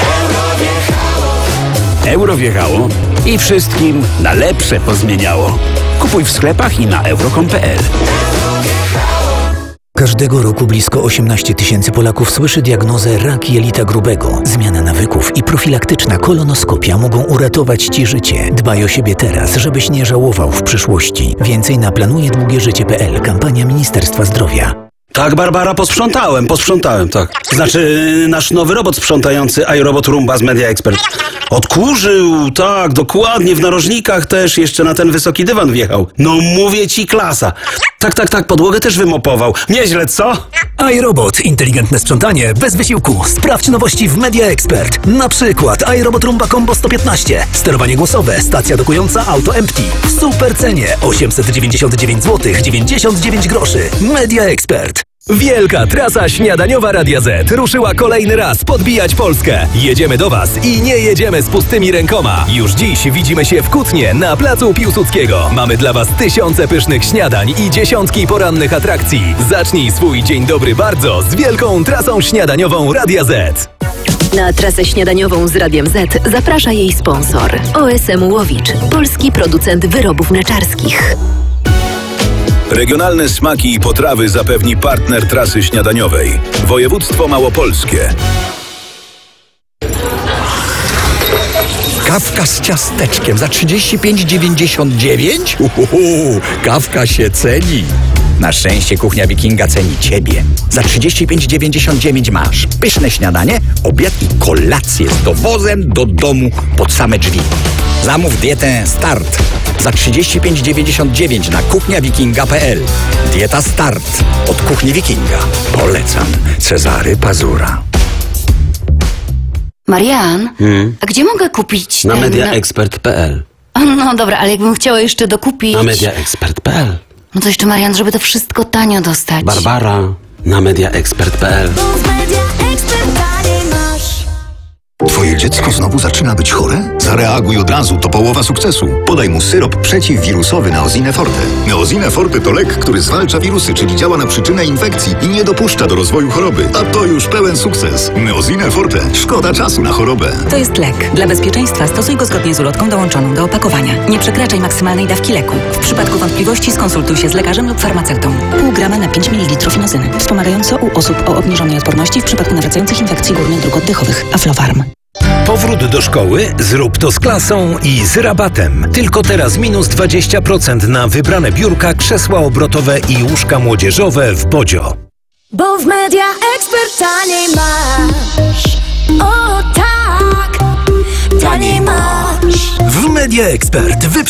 Euro wjechało i wszystkim na lepsze pozmieniało. Kupuj w sklepach i na euro kropka com kropka pe el. Każdego roku blisko osiemnaście tysięcy Polaków słyszy diagnozę rak jelita grubego. Zmiana nawyków i profilaktyczna kolonoskopia mogą uratować Ci życie. Dbaj o siebie teraz, żebyś nie żałował w przyszłości. Więcej na planuje długie życie kropka pe el. Kampania Ministerstwa Zdrowia. Tak, Barbara, posprzątałem, posprzątałem, tak. Znaczy, nasz nowy robot sprzątający, iRobot Roomba z Media Expert. Odkurzył, tak, dokładnie, w narożnikach też, jeszcze na ten wysoki dywan wjechał. No mówię ci, klasa. Tak, tak, tak, podłogę też wymopował. Nieźle, co? iRobot. Inteligentne sprzątanie bez wysiłku. Sprawdź nowości w Media Expert. Na przykład iRobot Roomba Combo sto piętnaście. Sterowanie głosowe, stacja dokująca Auto Empty. W super cenie osiemset dziewięćdziesiąt dziewięć złotych dziewięćdziesiąt dziewięć groszy. Media Expert. Wielka trasa śniadaniowa Radia Z ruszyła kolejny raz podbijać Polskę. Jedziemy do Was i nie jedziemy z pustymi rękoma. Już dziś widzimy się w Kutnie na placu Piłsudskiego. Mamy dla Was tysiące pysznych śniadań i dziesiątki porannych atrakcji. Zacznij swój dzień dobry bardzo z wielką trasą śniadaniową Radia Z. Na trasę śniadaniową z Radiem Z zaprasza jej sponsor. O S M Łowicz, polski producent wyrobów mleczarskich. Regionalne smaki i potrawy zapewni partner trasy śniadaniowej. Województwo Małopolskie. Kawka z ciasteczkiem za trzydzieści pięć dziewięćdziesiąt dziewięć? Uhuhu, kawka się ceni. Na szczęście Kuchnia Wikinga ceni Ciebie. Za trzydzieści pięć dziewięćdziesiąt dziewięć masz pyszne śniadanie, obiad i kolację z dowozem do domu pod same drzwi. Zamów dietę Start za trzydzieści pięć dziewięćdziesiąt dziewięć na kuchnia wikinga kropka p l. Dieta Start od Kuchni Wikinga. Polecam. Cezary Pazura. Marian, Hmm? a gdzie mogę kupić Na ten... mediaexpert kropka p l. No dobra, ale jakbym chciała jeszcze dokupić... Na mediaexpert kropka p l. No to jeszcze, Marian, żeby to wszystko tanio dostać. Barbara, na mediaexpert kropka p l. Twoje dziecko znowu zaczyna być chore? Zareaguj od razu, to połowa sukcesu. Podaj mu syrop przeciwwirusowy Neosine Forte. Neosine Forte to lek, który zwalcza wirusy, czyli działa na przyczynę infekcji i nie dopuszcza do rozwoju choroby. A to już pełen sukces. Neosine Forte. Szkoda czasu na chorobę. To jest lek. Dla bezpieczeństwa stosuj go zgodnie z ulotką dołączoną do opakowania. Nie przekraczaj maksymalnej dawki leku. W przypadku wątpliwości skonsultuj się z lekarzem lub farmaceutą. Pół grama na pięć mililitrów inozyny. Wspomagająco u osób o obniżonej odporności w przypadku nawracających infekcji górnych dróg oddechowych. Aflofarm. Powrót do szkoły? Zrób to z klasą i z rabatem. Tylko teraz minus dwadzieścia procent na wybrane biurka, krzesła obrotowe i łóżka młodzieżowe w Bodzio. Bo w Media Expert taniej masz. O tak, taniej masz. W Media Expert wyprzedaż